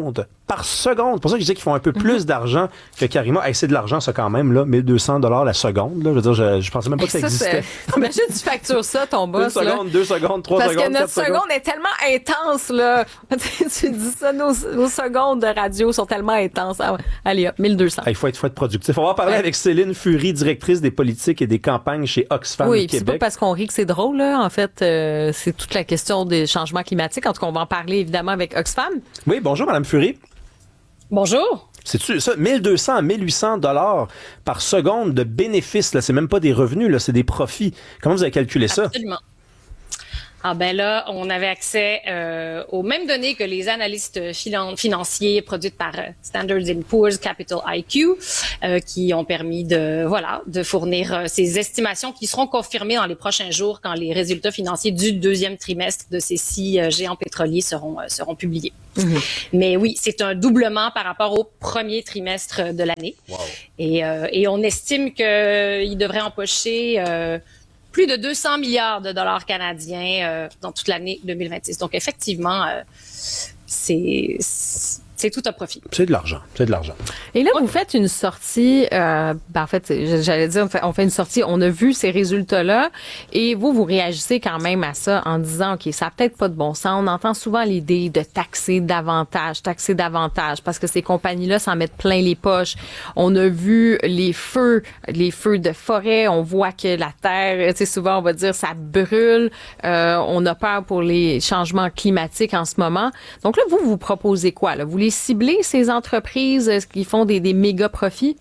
par seconde. C'est pour ça que je disais qu'ils font un peu plus mm-hmm. d'argent que Karima. Hey, c'est de l'argent, ça, quand même, là. mille deux cents dollars la seconde, là. Je veux dire, je, je pensais même pas que ça, ça existait. Imagine, tu factures ça, ton boss, Une seconde, là. deux secondes, trois Parce secondes, que notre secondes. seconde est tellement intense, là. Tu dis ça, nos, nos secondes de radio sont tellement intenses. Ah, allez, hop, mille deux cents. Il hey, faut être, faut être productif. On va parler ouais. avec Céline Fury, directrice des politiques et des campagnes chez Oxfam oui, Québec. Oui, c'est pas parce qu'on rit que c'est drôle, là. En fait, euh, c'est toute la question des changements climatiques. En tout cas, on va en parler, évidemment, avec Oxfam. Oui, bonjour, Madame Fury. Bonjour. C'est-tu ça, mille deux cents à mille huit cents dollars par seconde de bénéfices, là, c'est même pas des revenus, là, c'est des profits. Comment vous avez calculé ça? Absolument. Ah ben là, on avait accès euh, aux mêmes données que les analystes finan- financiers produites par euh, Standard and Poor's Capital I Q, euh, qui ont permis de voilà de fournir euh, ces estimations qui seront confirmées dans les prochains jours quand les résultats financiers du deuxième trimestre de ces six euh, géants pétroliers seront euh, seront publiés. Mm-hmm. Mais oui, c'est un doublement par rapport au premier trimestre de l'année. Wow. Et, euh, et on estime qu'ils devraient empocher euh, plus de deux cents milliards de dollars canadiens euh, dans toute l'année deux mille vingt-six. Donc, effectivement, euh, c'est, c'est tout un profit. C'est de l'argent. C'est de l'argent. Et là, vous faites une sortie, euh, ben en fait, j'allais dire, on fait une sortie, on a vu ces résultats-là, et vous, vous réagissez quand même à ça en disant, OK, ça n'a peut-être pas de bon sens. On entend souvent l'idée de taxer davantage, taxer davantage, parce que ces compagnies-là s'en mettent plein les poches. On a vu les feux, les feux de forêt, on voit que la terre, tu sais, souvent, on va dire, ça brûle. Euh, on a peur pour les changements climatiques en ce moment. Donc là, vous, vous proposez quoi, là? Vous les ciblez, ces entreprises qui font des, des méga profits?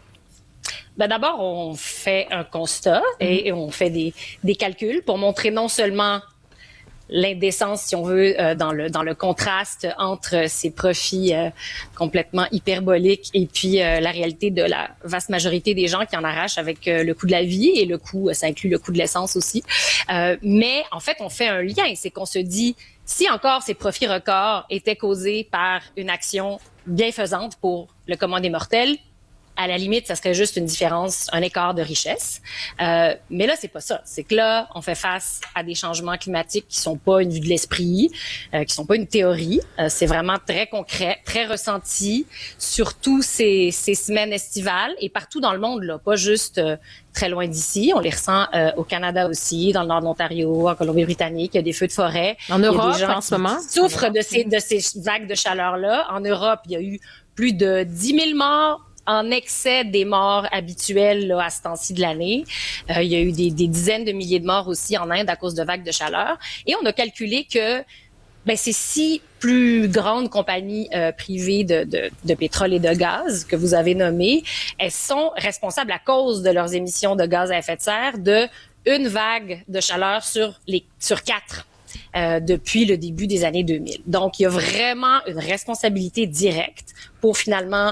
Ben d'abord, on fait un constat et, et on fait des, des calculs pour montrer non seulement l'indécence, si on veut, euh, dans le dans le contraste entre ces profits euh, complètement hyperboliques et puis euh, la réalité de la vaste majorité des gens qui en arrachent avec euh, le coût de la vie et le coût, ça inclut le coût de l'essence aussi. Euh, mais en fait, on fait un lien, c'est qu'on se dit, si encore ces profits records étaient causés par une action bienfaisante pour le commun des mortels, à la limite, ça serait juste une différence, un écart de richesse. Euh, mais là, c'est pas ça. C'est que là, on fait face à des changements climatiques qui sont pas une vue de l'esprit, euh, qui sont pas une théorie. Euh, c'est vraiment très concret, très ressenti, surtout ces, ces semaines estivales et partout dans le monde, là, pas juste euh, très loin d'ici. On les ressent euh, au Canada aussi, dans le nord de l'Ontario, en Colombie-Britannique. Il y a des feux de forêt. En Europe, il y a des gens en ce moment. souffrent de ces, de ces vagues de chaleur-là. En Europe, il y a eu plus de dix mille morts en excès des morts habituelles là, à ce temps-ci de l'année. Euh, il y a eu des, des dizaines de milliers de morts aussi en Inde à cause de vagues de chaleur. Et on a calculé que ben, ces six plus grandes compagnies euh, privées de, de, de pétrole et de gaz que vous avez nommées, elles sont responsables à cause de leurs émissions de gaz à effet de serre de une vague de chaleur sur, les, sur quatre. Euh, depuis le début des années deux mille. Donc, il y a vraiment une responsabilité directe pour finalement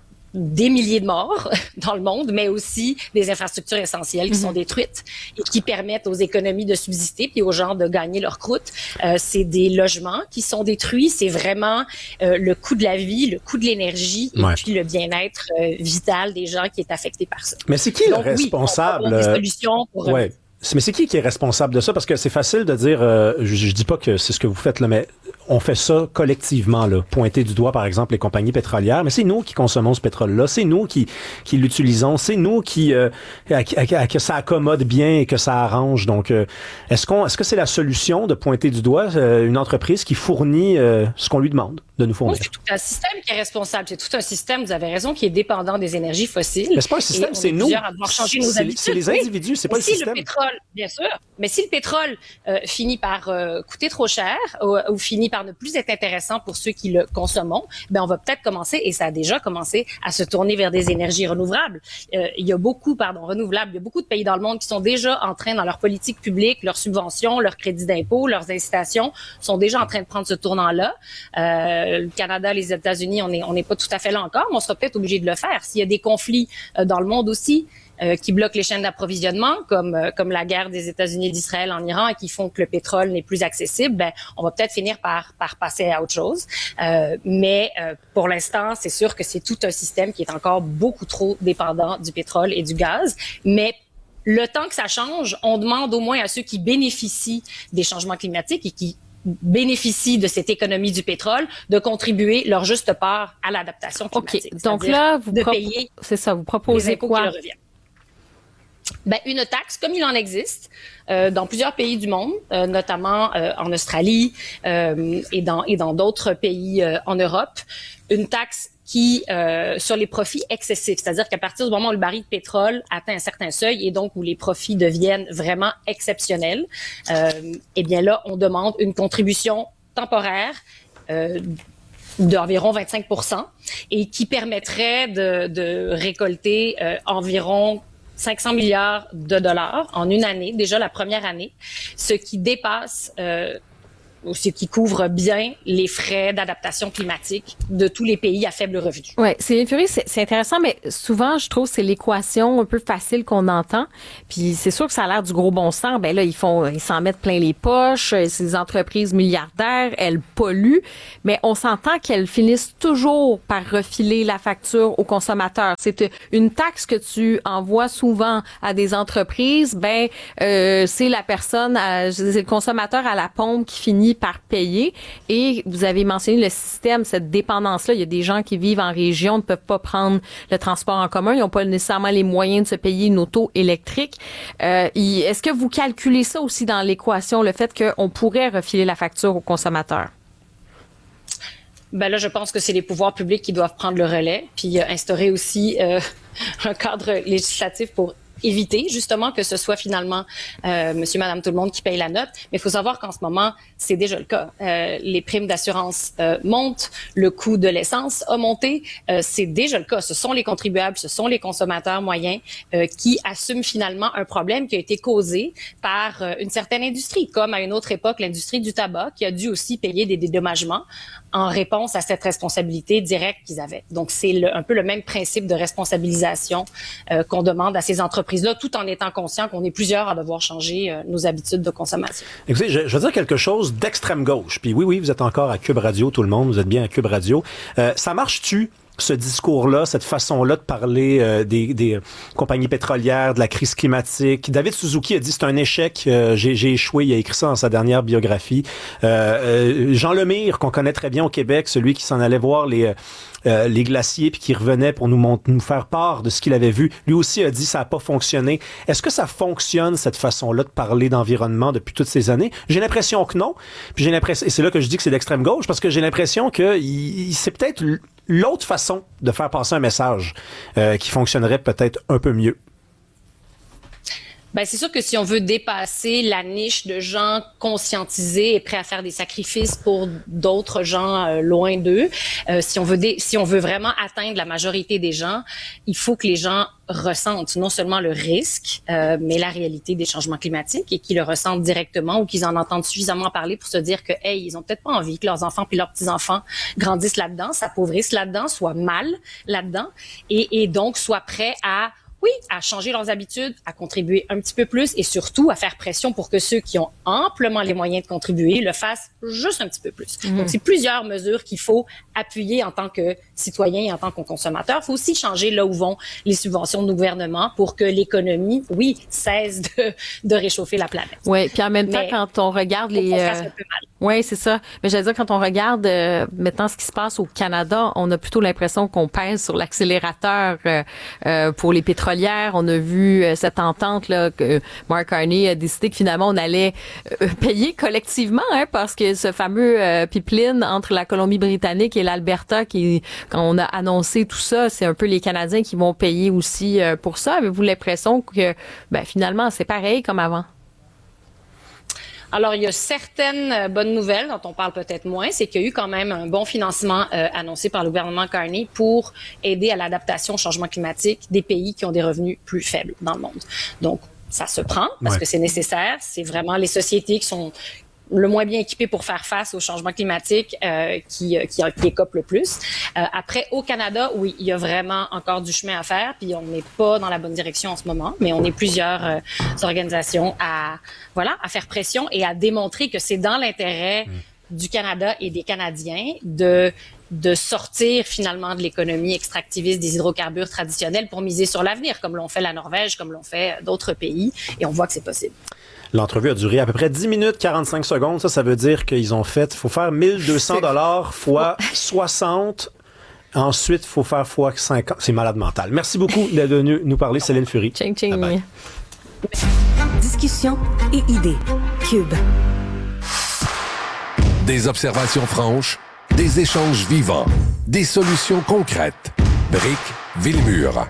des milliers de morts dans le monde, mais aussi des infrastructures essentielles qui mm-hmm. sont détruites et qui permettent aux économies de subsister puis aux gens de gagner leur croûte. Euh, c'est des logements qui sont détruits. C'est vraiment euh, le coût de la vie, le coût de l'énergie et ouais. puis le bien-être euh, vital des gens qui est affecté par ça. Mais c'est qui Donc, le responsable? Oui, on des solutions pour... Ouais. Mais c'est qui qui est responsable de ça? Parce que c'est facile de dire, euh, je, je dis pas que c'est ce que vous faites là, mais on fait ça collectivement, là, pointer du doigt, par exemple, les compagnies pétrolières, mais c'est nous qui consommons ce pétrole-là, c'est nous qui, qui l'utilisons, c'est nous qui, euh, à, à, à, que ça accommode bien et que ça arrange. Donc, euh, est-ce qu'on, est-ce que c'est la solution de pointer du doigt euh, une entreprise qui fournit euh, ce qu'on lui demande de nous fournir? C'est tout un système qui est responsable. C'est tout un système, vous avez raison, qui est dépendant des énergies fossiles. Mais c'est pas un système, c'est nous. C'est, c'est les individus, oui. c'est pas mais le si système. Le pétrole, bien sûr. Mais si le pétrole euh, finit par euh, coûter trop cher ou, ou finit par ne plus être intéressant pour ceux qui le consomment, ben on va peut-être commencer, et ça a déjà commencé, à se tourner vers des énergies renouvelables. Euh, il y a beaucoup, pardon, renouvelables. Il y a beaucoup de pays dans le monde qui sont déjà en train, dans leur politique publique, leurs subventions, leurs crédits d'impôt, leurs incitations, sont déjà en train de prendre ce tournant-là. Euh, le Canada, les États-Unis, on n'est on n'est pas tout à fait là encore, mais on sera peut-être obligé de le faire. S'il y a des conflits euh, dans le monde aussi, Euh, qui bloquent les chaînes d'approvisionnement, comme euh, comme la guerre des États-Unis et d'Israël en Iran, et qui font que le pétrole n'est plus accessible, ben on va peut-être finir par par passer à autre chose. Euh, mais euh, pour l'instant, c'est sûr que c'est tout un système qui est encore beaucoup trop dépendant du pétrole et du gaz. Mais le temps que ça change, on demande au moins à ceux qui bénéficient des changements climatiques et qui bénéficient de cette économie du pétrole de contribuer leur juste part à l'adaptation climatique. OK. Donc là, vous de pro- payer c'est ça, vous proposez les impôts quoi? qui leur reviennent. Ben, une taxe, comme il en existe euh, dans plusieurs pays du monde, euh, notamment euh, en Australie euh, et dans et dans d'autres pays euh, en Europe, une taxe qui euh, sur les profits excessifs, c'est-à-dire qu'à partir du moment où le baril de pétrole atteint un certain seuil et donc où les profits deviennent vraiment exceptionnels, euh, eh bien là, on demande une contribution temporaire euh, d'environ vingt-cinq pour cent et qui permettrait de, de récolter euh, environ cinq cents milliards de dollars en une année, déjà la première année, ce qui dépasse euh, ou ce qui couvre bien les frais d'adaptation climatique de tous les pays à faible revenu. Ouais, Céline Fury, c'est, c'est intéressant, mais souvent, je trouve que c'est l'équation un peu facile qu'on entend. Puis c'est sûr que ça a l'air du gros bon sens. Ben là, ils font, ils s'en mettent plein les poches. Ces entreprises milliardaires, elles polluent, mais on s'entend qu'elles finissent toujours par refiler la facture aux consommateurs. C'est une taxe que tu envoies souvent à des entreprises. Ben, euh, c'est la personne, à, c'est le consommateur à la pompe qui finit par payer. Et vous avez mentionné le système, cette dépendance-là. Il y a des gens qui vivent en région, ne peuvent pas prendre le transport en commun. Ils n'ont pas nécessairement les moyens de se payer une auto électrique. Euh, est-ce que vous calculez ça aussi dans l'équation, le fait qu'on pourrait refiler la facture aux consommateurs? Ben là, je pense que c'est les pouvoirs publics qui doivent prendre le relais, puis euh, instaurer aussi euh, un cadre législatif pour éviter justement que ce soit finalement euh, monsieur, madame, tout le monde qui paye la note. Mais il faut savoir qu'en ce moment, c'est déjà le cas. Euh, les primes d'assurance euh, montent, le coût de l'essence a monté. Euh, c'est déjà le cas. Ce sont les contribuables, ce sont les consommateurs moyens euh, qui assument finalement un problème qui a été causé par euh, une certaine industrie, comme à une autre époque, l'industrie du tabac, qui a dû aussi payer des dédommagements en réponse à cette responsabilité directe qu'ils avaient. Donc, c'est le, un peu le même principe de responsabilisation euh, qu'on demande à ces entreprises-là, tout en étant conscient qu'on est plusieurs à devoir changer euh, nos habitudes de consommation. Écoutez, je, je veux dire quelque chose d'extrême gauche. Puis oui, oui, vous êtes encore à Cube Radio, tout le monde, vous êtes bien à Cube Radio. Euh, ça marche-tu? Ce discours-là, cette façon-là de parler euh, des, des compagnies pétrolières, de la crise climatique. David Suzuki a dit c'est un échec, euh, j'ai, j'ai échoué, il a écrit ça dans sa dernière biographie. Euh, euh, Jean Lemire, qu'on connaît très bien au Québec, celui qui s'en allait voir les... Euh, les glaciers puis qui revenait pour nous montrer, nous faire part de ce qu'il avait vu. Lui aussi a dit ça n'a pas fonctionné. Est-ce que ça fonctionne cette façon-là de parler d'environnement depuis toutes ces années? J'ai l'impression que non. Puis j'ai l'impression, et c'est là que je dis que c'est d'extrême gauche parce que j'ai l'impression que il, c'est peut-être l'autre façon de faire passer un message euh, qui fonctionnerait peut-être un peu mieux. Ben, c'est sûr que si on veut dépasser la niche de gens conscientisés et prêts à faire des sacrifices pour d'autres gens euh, loin d'eux, euh, si on veut dé- si on veut vraiment atteindre la majorité des gens, il faut que les gens ressentent non seulement le risque, euh, mais la réalité des changements climatiques et qu'ils le ressentent directement ou qu'ils en entendent suffisamment parler pour se dire que, hey, ils ont peut-être pas envie que leurs enfants puis leurs petits-enfants grandissent là-dedans, s'appauvrissent là-dedans, soient mal là-dedans et, et donc soient prêts à oui, à changer leurs habitudes, à contribuer un petit peu plus et surtout à faire pression pour que ceux qui ont amplement les moyens de contribuer le fassent juste un petit peu plus. Mmh. Donc, c'est plusieurs mesures qu'il faut appuyer en tant que citoyen et en tant que consommateur. Il faut aussi changer là où vont les subventions de nos gouvernements pour que l'économie, oui, cesse de, de réchauffer la planète. Oui, puis en même temps, Mais, quand on regarde les... faut qu'on fasse un peu mal. Oui, c'est ça. Mais j'allais dire, quand on regarde euh, maintenant ce qui se passe au Canada, on a plutôt l'impression qu'on pèse sur l'accélérateur euh, euh, pour les pétrolières. On a vu euh, cette entente là que Mark Carney a décidé que finalement on allait euh, payer collectivement, hein, parce que ce fameux euh, pipeline entre la Colombie-Britannique et l'Alberta, qui quand on a annoncé tout ça, c'est un peu les Canadiens qui vont payer aussi euh, pour ça. Avez-vous l'impression que ben finalement c'est pareil comme avant? Alors, il y a certaines bonnes nouvelles dont on parle peut-être moins, c'est qu'il y a eu quand même un bon financement euh, annoncé par le gouvernement Carney pour aider à l'adaptation au changement climatique des pays qui ont des revenus plus faibles dans le monde. Donc, ça se prend parce ouais. que c'est nécessaire. C'est vraiment les sociétés qui sont le moins bien équipés pour faire face au changement climatique euh, qui, qui, qui écopent le plus. Euh, après, au Canada, oui, il y a vraiment encore du chemin à faire, puis on n'est pas dans la bonne direction en ce moment, mais on est plusieurs euh, organisations à, voilà, à faire pression et à démontrer que c'est dans l'intérêt mmh. du Canada et des Canadiens de de sortir finalement de l'économie extractiviste des hydrocarbures traditionnels pour miser sur l'avenir, comme l'ont fait la Norvège, comme l'ont fait d'autres pays, et on voit que c'est possible. L'entrevue a duré à peu près dix minutes, quarante-cinq secondes. Ça, ça veut dire qu'ils ont fait, il faut faire mille deux cents dollars fois soixante. Ensuite, il faut faire fois cinquante. C'est malade mental. Merci beaucoup d'être venu nous parler, Céline Fury. Ching, ching. Bye-bye. Discussion et idées. Cube. Des observations franches, des échanges vivants, des solutions concrètes. Briques Villemur.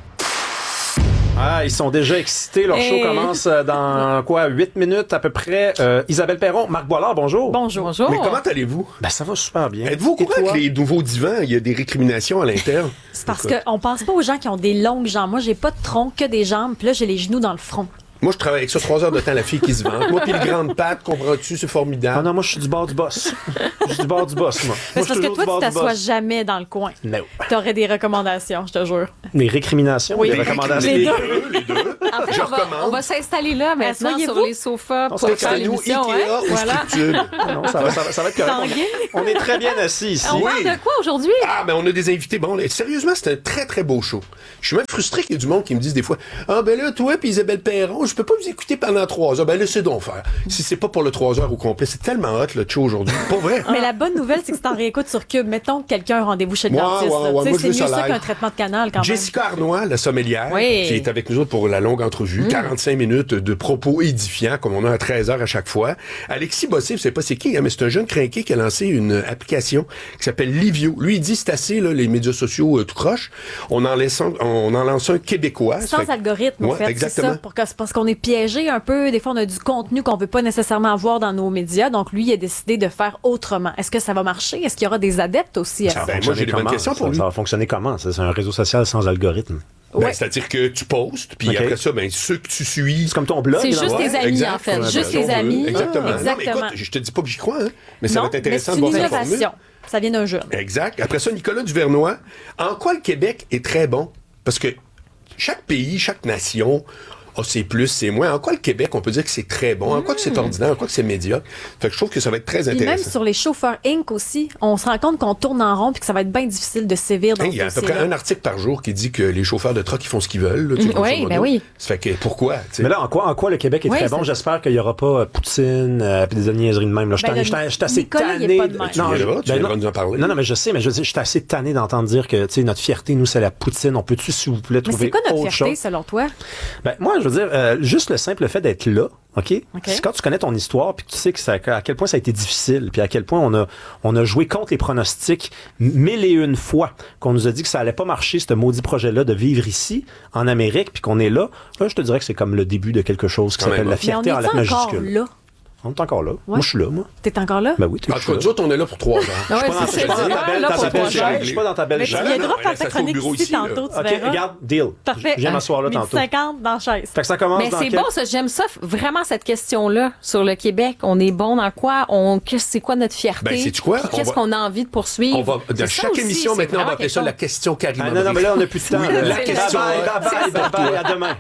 Ah, ils sont déjà excités. Leur Hey. show commence dans quoi, huit minutes à peu près. Euh, Isabelle Perron, Marc Boilard, bonjour. Bonjour. Bonjour. Mais comment allez-vous? Ben, ça va super bien. Êtes-vous au courant que les nouveaux divans, il y a des récriminations à l'interne? C'est parce qu'on pense pas aux gens qui ont des longues jambes. Moi, j'ai pas de tronc, que des jambes, puis là, j'ai les genoux dans le front. Moi, je travaille avec ça trois heures de temps, la fille qui se vend. Moi, puis le grande patte, comprends-tu, c'est formidable. Ah non, moi, je suis du bord du boss. Je suis du bord du boss, moi. Mais Moi, c'est je suis parce que toujours du toi, bord tu du t'assois boss. jamais dans le coin. Non. T'aurais des recommandations, je te jure. Les récriminations, Oui. les recommandations. Les deux, les deux. En fait, Je on va, recommande. on va s'installer là maintenant Asseyez-vous. sur les sofas pour s'installe faire nous, l'émission. Ikea Hein? ou Voilà. Structure? Non, ça va, ça va, ça va être correct. Tanguay. On est très bien assis ici. On parle de quoi aujourd'hui? Ah, ben on a des invités. Bon, là, sérieusement, c'est un très, très beau show. Je suis même frustré qu'il y ait du monde qui me dise des fois, ah, ben là, toi puis Isabelle Perron, je peux pas vous écouter pendant trois heures. Ben laissez donc faire. Si c'est pas pour le trois heures au complet, c'est tellement hot, le show aujourd'hui. Pas vrai. Mais la bonne nouvelle, c'est que si t'en réécoutes sur Cube, mettons que quelqu'un a un rendez-vous chez le Ouais, dentiste. ouais, là. ouais, Tu sais, moi, je c'est veux mieux ça ça live. qu'un traitement de canal quand même. Jessica Arnois, la sommelière, Oui. qui est avec nous autres pour la longue entrevue. Mm. quarante-cinq minutes de propos édifiants, comme on a à treize heures à chaque fois. Alexis Bossé, je sais pas c'est qui, hein, mais c'est un jeune crinqué qui a lancé une application qui s'appelle Livio. Lui, il dit c'est assez, là, les médias sociaux euh, tout croche. On en laisse un, on en lance un québécois. Sans Ça fait- algorithme, en Ouais, fait, c'est exactement. ça. Pour que, c'est parce qu'on est piégé un peu. Des fois, on a du contenu qu'on veut pas nécessairement avoir dans nos médias. Donc, lui, il a décidé de faire autrement. Est-ce que ça va marcher? Est-ce qu'il y aura des adeptes aussi à Ça ça? va Ben, moi, fonctionner j'ai des bonnes comment? questions pour Ça- lui. Ça va fonctionner comment? C'est c'est un réseau social sans algorithme. Ben, c'est-à-dire que tu postes, puis Ok. après ça, ben, ceux que tu suis. C'est comme ton blog. C'est là, juste ouais. tes amis, exact, en fait. comme un Juste blog. tes amis. Exactement. Ah. Non, mais Exactement. écoute, je te dis pas que j'y crois, hein, mais ça Non, va être intéressant mais de voir c'est une cette formule. innovation. Ça vient d'un jeune. Exact. Après ça, Nicolas Duvernois. En quoi le Québec est très bon? Parce que chaque pays, chaque nation a ses plus, ses moins. En quoi le Québec, on peut dire que c'est très bon? En quoi que c'est ordinaire? En quoi que c'est médiocre? Fait que je trouve que ça va être très Puis même intéressant. sur les chauffeurs Inc aussi, on se rend compte qu'on tourne en rond puis que ça va être bien difficile de sévir dans Hein, ce il y a à peu près dossier-là. un article par jour qui dit que les chauffeurs de truck, ils font ce qu'ils veulent. Là, tu sais, Mm, grosso oui, modo. ben oui. Ça fait que pourquoi? tu sais? Mais là, en quoi, en quoi le Québec est Oui, très c'est- bon? J'espère qu'il n'y aura pas euh, Poutine euh, puis des niaiseries de même. Là. Je Ben, t'en- le- je t'en- je suis assez Nicolas, il est tanné. pas de même. Tu viendras, je- tu ben viendras non. nous en parler. Non, non, mais je sais, mais je veux dire, je suis assez tanné d'entendre dire que tu sais, notre fierté, nous, c'est la Poutine. On peut-tu, s'il vous plaît, Mais trouver c'est quoi notre autre fierté, chose? selon toi? Ben, moi, je veux dire, euh, juste le simple fait d'être là, OK? OK. C'est quand tu connais ton histoire, puis que tu sais que ça, à quel point ça a été difficile, puis à quel point on a, on a joué contre les pronostics mille et une fois, qu'on nous a dit que ça allait pas marcher, ce maudit projet-là, de vivre ici, en Amérique, puis qu'on est là. Là, je te dirais que c'est comme le début de quelque chose qui Quand s'appelle même. la Mais on fierté en est lettres encore majuscules. là? On est encore là. Moi, je suis là, moi. T'es encore là? Ben oui, tu En tout cas, nous autres, on est là pour trois heures. Ah ouais, Je suis pas dans- c'est je suis pas ça. dans ta Ah, belle là, ta pour belle trois chaise. heures. Je suis pas dans ta belle Mais tu chaise. viendras non, faire mais ta ça, c'est au chronique bureau ici ici, là. tantôt, tu OK, verras. regarde, deal. Parfait. Je viens m'asseoir là Midi tantôt. cinquante dans la chaise. Fait que ça commence Mais dans c'est quel- bon, ça. J'aime ça, vraiment, cette question-là sur le Québec. On est bon dans quoi? On, que- c'est quoi notre fierté? Ben, sais-tu quoi? Puis On Qu'est-ce va- qu'on a envie de poursuivre? On va, C'est dans ça chaque aussi, émission, c'est maintenant, on va vraiment appeler ça quelque la chose. question Karima. Ah, non, non, mais là, on n'a plus de temps. Oui, là. la Bye, question. bye, bye, bye, bye, bye, à demain.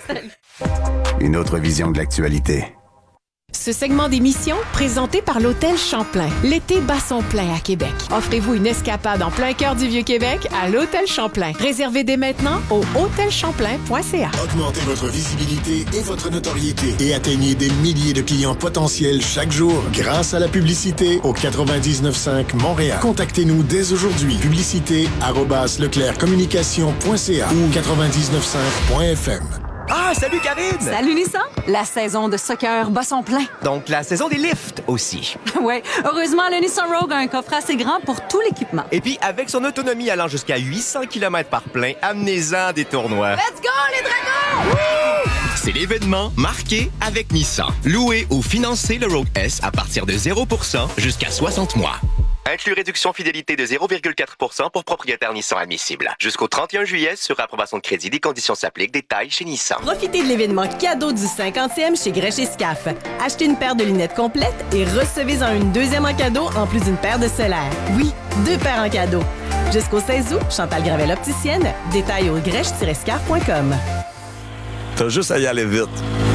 Une autre vision de l'actualité. Ce segment d'émission, présenté par l'Hôtel Champlain. L'été bat son plein à Québec. Offrez-vous une escapade en plein cœur du Vieux-Québec à l'Hôtel Champlain. Réservez dès maintenant au hôtel champlain point c a. Augmentez votre visibilité et votre notoriété et atteignez des milliers de clients potentiels chaque jour grâce à la publicité au quatre-vingt-dix-neuf cinq Montréal. Contactez-nous dès aujourd'hui. Publicité arobase leclercommunication point c a ou quatre-vingt-dix-neuf cinq point f m. Ah, salut Karine! Salut Nissan! La saison de soccer bat son plein. Donc, la saison des lifts aussi. Ouais, heureusement, le Nissan Rogue a un coffre assez grand pour tout l'équipement. Et puis, avec son autonomie allant jusqu'à huit cents kilomètres par plein, amenez-en des tournois. Let's go, les dragons! C'est l'événement marqué avec Nissan. Louez ou financez le Rogue S à partir de zéro pour cent jusqu'à soixante mois. Inclus réduction fidélité de zéro virgule quatre pour cent pour propriétaire Nissan admissible. Jusqu'au trente et un juillet, sur approbation de crédit, des conditions s'appliquent. Détails chez Nissan. Profitez de l'événement cadeau du cinquantième chez Grèche et Scaf. Achetez une paire de lunettes complètes et recevez-en une deuxième en cadeau en plus d'une paire de solaires. Oui, deux paires en cadeau. Jusqu'au seize août, Chantal Gravel opticienne. Détails au grèche tiret scaf point com. T'as juste à y aller vite.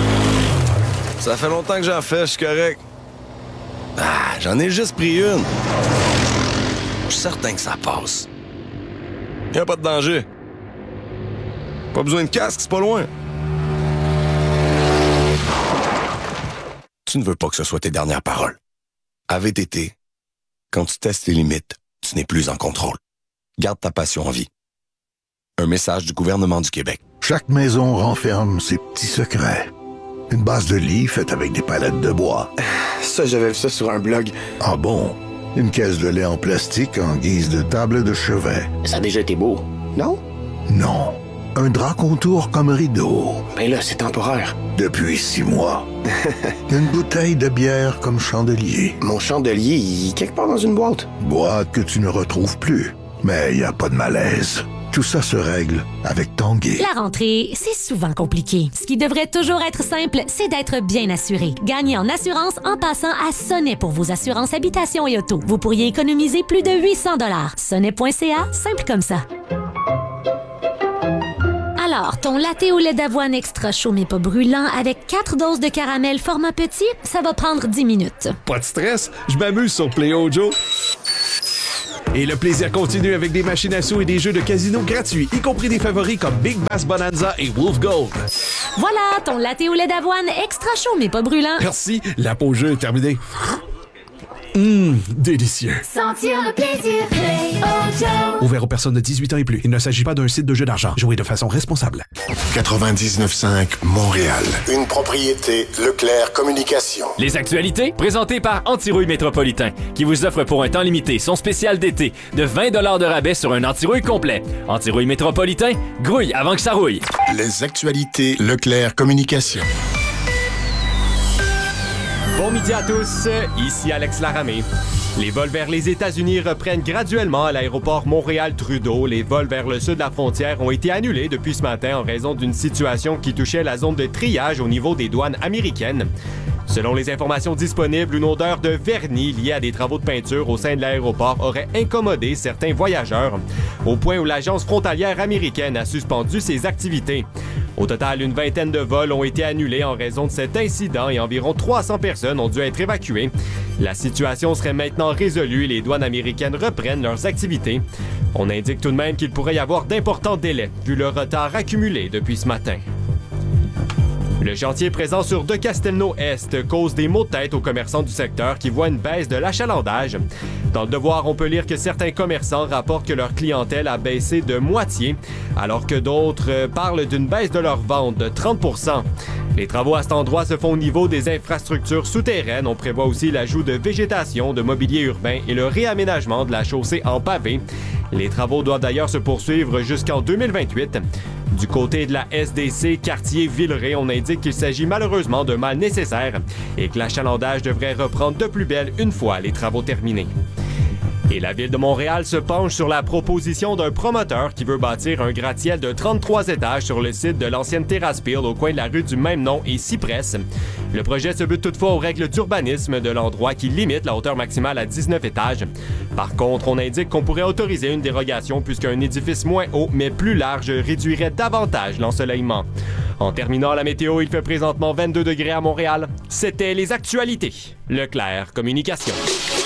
Ça fait longtemps que j'en fais, je suis correct. Ah, j'en ai juste pris une. Je suis certain que ça passe. Y a pas de danger. Pas besoin de casque, c'est pas loin. tu ne veux pas que ce soit tes dernières paroles. À V T T, quand tu testes les limites, tu n'es plus en contrôle. Garde ta passion en vie. Un message du gouvernement du Québec. Chaque maison renferme ses petits secrets. Une base de lit faite avec des palettes de bois. Ça, j'avais vu ça sur un blog. Ah bon? Une caisse de lait en plastique en guise de table de chevet. Ça a déjà été beau, non? Non. Un drap contour comme rideau. Ben là, c'est temporaire. Depuis six mois. Une bouteille de bière comme chandelier. Mon chandelier, il est quelque part dans une boîte. Boîte que tu ne retrouves plus. Mais il n'y a pas de malaise. Tout ça se règle avec Tanguay. La rentrée, c'est souvent compliqué. Ce qui devrait toujours être simple, c'est d'être bien assuré. Gagnez en assurance en passant à Sonnet pour vos assurances habitation et auto. Vous pourriez économiser plus de huit cents dollars. Sonnet point c a, simple comme ça. Alors, ton latte au lait d'avoine extra chaud mais pas brûlant avec quatre doses de caramel format petit, ça va prendre dix minutes. Pas de stress, je m'amuse sur Play-O-Joe. Et le plaisir continue avec des machines à sous et des jeux de casino gratuits, y compris des favoris comme Big Bass Bonanza et Wolf Gold. Voilà, ton latte au lait d'avoine extra chaud mais pas brûlant. Merci, la pause jeu est terminée. Hum, délicieux. Sentir le plaisir, Play-O-Joe. Ouvert aux personnes de dix-huit ans et plus. Il ne s'agit pas d'un site de jeu d'argent. Jouez de façon responsable. quatre-vingt-dix-neuf cinq Montréal. Une propriété Leclerc Communication. Les actualités présentées par Antirouille Métropolitain, qui vous offre pour un temps limité son spécial d'été de vingt dollars de rabais sur un antirouille complet. Antirouille Métropolitain, grouille avant que ça rouille. Les actualités Leclerc Communication. Bon midi à tous, ici Alex Laramé. Les vols vers les États-Unis reprennent graduellement à l'aéroport Montréal-Trudeau. Les vols vers le sud de la frontière ont été annulés depuis ce matin en raison d'une situation qui touchait la zone de triage au niveau des douanes américaines. Selon les informations disponibles, une odeur de vernis liée à des travaux de peinture au sein de l'aéroport aurait incommodé certains voyageurs, au point où l'agence frontalière américaine a suspendu ses activités. Au total, une vingtaine de vols ont été annulés en raison de cet incident et environ trois cents personnes ont dû être évacuées. La situation serait maintenant résolue et les douanes américaines reprennent leurs activités. On indique tout de même qu'il pourrait y avoir d'importants délais, vu le retard accumulé depuis ce matin. Le chantier présent sur De Castelnau-Est cause des maux de tête aux commerçants du secteur qui voient une baisse de l'achalandage. Dans le Devoir, on peut lire que certains commerçants rapportent que leur clientèle a baissé de moitié, alors que d'autres parlent d'une baisse de leurs ventes de trente pour cent. Les travaux à cet endroit se font au niveau des infrastructures souterraines. On prévoit aussi l'ajout de végétation, de mobilier urbain et le réaménagement de la chaussée en pavé. Les travaux doivent d'ailleurs se poursuivre jusqu'en deux mille vingt-huit. Du côté de la S D C quartier Villeray, on indique qu'il s'agit malheureusement d'un mal nécessaire et que l'achalandage devrait reprendre de plus belle une fois les travaux terminés. Et la Ville de Montréal se penche sur la proposition d'un promoteur qui veut bâtir un gratte-ciel de trente-trois étages sur le site de l'ancienne terrasse Peel au coin de la rue du même nom et Cypress. Le projet se bute toutefois aux règles d'urbanisme de l'endroit qui limite la hauteur maximale à dix-neuf étages. Par contre, on indique qu'on pourrait autoriser une dérogation puisqu'un édifice moins haut mais plus large réduirait davantage l'ensoleillement. En terminant la météo, il fait présentement vingt-deux degrés à Montréal. C'était les actualités. Leclerc Communication.